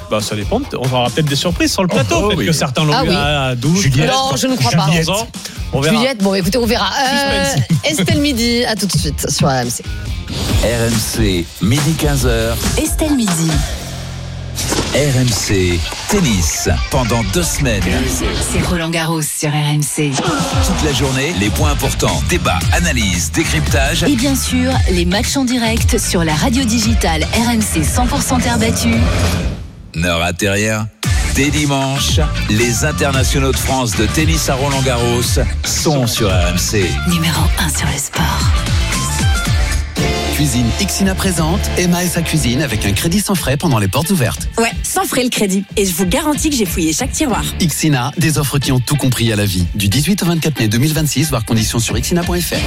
Bah, ça dépend. On aura peut-être des surprises sur le plateau. Oh, peut-être oui. que certains l'ont Ah eu oui. à douze, Juliette. Non, je ne crois pas. quinze ans. On verra. Juliette, bon, écoutez, on verra. Euh, Estelle Midi, à tout de suite sur R M C. R M C, midi quinze heures. Estelle Midi. R M C, tennis, pendant deux semaines. C'est Roland Garros sur R M C. Toute la journée, les points importants, débats, analyses, décryptage. Et bien sûr, les matchs en direct sur la radio digitale R M C cent pour cent terre battue. Ne ratez rien. Dès dimanche, les internationaux de France de tennis à Roland-Garros sont sur R M C. Numéro un sur le sport. Cuisine Ixina présente Emma et sa cuisine avec un crédit sans frais pendant les portes ouvertes. Ouais, sans frais le crédit. Et je vous garantis que j'ai fouillé chaque tiroir. Ixina, des offres qui ont tout compris à la vie. Du dix-huit au vingt-quatre mai deux mille vingt-six, voir conditions sur ixina point f r.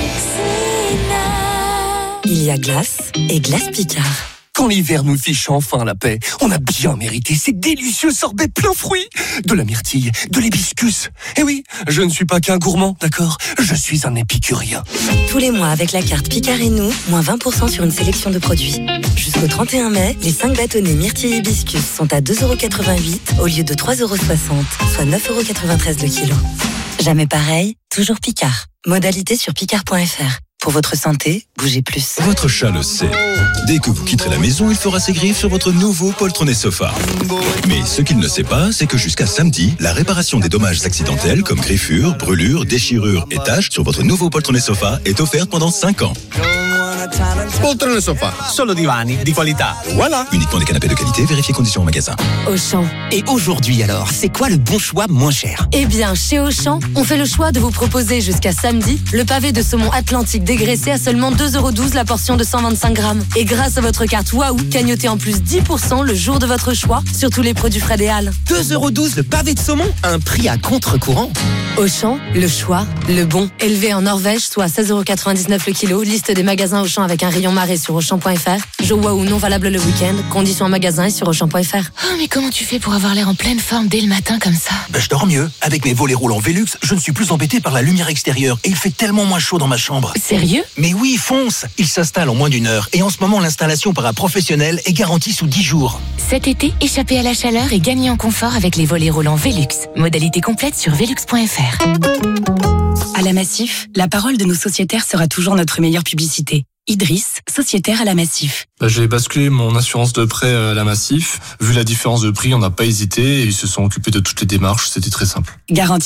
Il y a glace et glace Picard. Quand l'hiver nous fiche enfin la paix, on a bien mérité ces délicieux sorbets plein fruits. De la myrtille, de l'hibiscus. Eh oui, je ne suis pas qu'un gourmand, d'accord? Je suis un épicurien. Tous les mois, avec la carte Picard et nous, moins vingt pour cent sur une sélection de produits. Jusqu'au trente et un mai, les cinq bâtonnets myrtille hibiscus sont à deux euros quatre-vingt-huit au lieu de trois euros soixante, soit neuf euros quatre-vingt-treize le kilo. Jamais pareil, toujours Picard. Modalité sur picard point f r. Pour votre santé, bougez plus. Votre chat le sait. Dès que vous quitterez la maison, il fera ses griffes sur votre nouveau poltronnet sofa. Mais ce qu'il ne sait pas, c'est que jusqu'à samedi, la réparation des dommages accidentels comme griffures, brûlures, déchirures et taches sur votre nouveau poltronnet sofa est offerte pendant cinq ans. Poltrone sofa, solo divani di qualità. Voilà. Uniquement des canapés de qualité, vérifiez conditions en magasin. Auchan. Et aujourd'hui alors, c'est quoi le bon choix moins cher? Eh bien, chez Auchan, on fait le choix de vous proposer jusqu'à samedi le pavé de saumon atlantique dégraissé à seulement deux euros douze la portion de cent vingt-cinq grammes. Et grâce à votre carte Waouh, cagnotez en plus dix pour cent le jour de votre choix sur tous les produits Fred et Halles. deux euros douze le pavé de saumon, un prix à contre-courant. Auchan, le choix, le bon. Élevé en Norvège, soit seize euros quatre-vingt-dix-neuf le kilo. Liste des magasins Auchan avec un rayon marée sur Auchan point f r. Jour Waouh non valable le week-end. Conditions en magasin et sur Auchan point f r. Oh, mais comment tu fais pour avoir l'air en pleine forme dès le matin comme ça? Ben, je dors mieux. Avec mes volets roulants Velux, je ne suis plus embêté par la lumière extérieure et il fait tellement moins chaud dans ma chambre. Sérieux? Mais oui, fonce. Il s'installe en moins d'une heure et en ce moment, l'installation par un professionnel est garantie sous dix jours. Cet été, échappez à la chaleur et gagnez en confort avec les volets roulants Velux. Modalité complète sur velux point f r. À la Massif, la parole de nos sociétaires sera toujours notre meilleure publicité. Idriss, sociétaire à la Massif. Bah, j'ai basculé mon assurance de prêt à la Massif. Vu la différence de prix, on n'a pas hésité et ils se sont occupés de toutes les démarches. C'était très simple. Garantie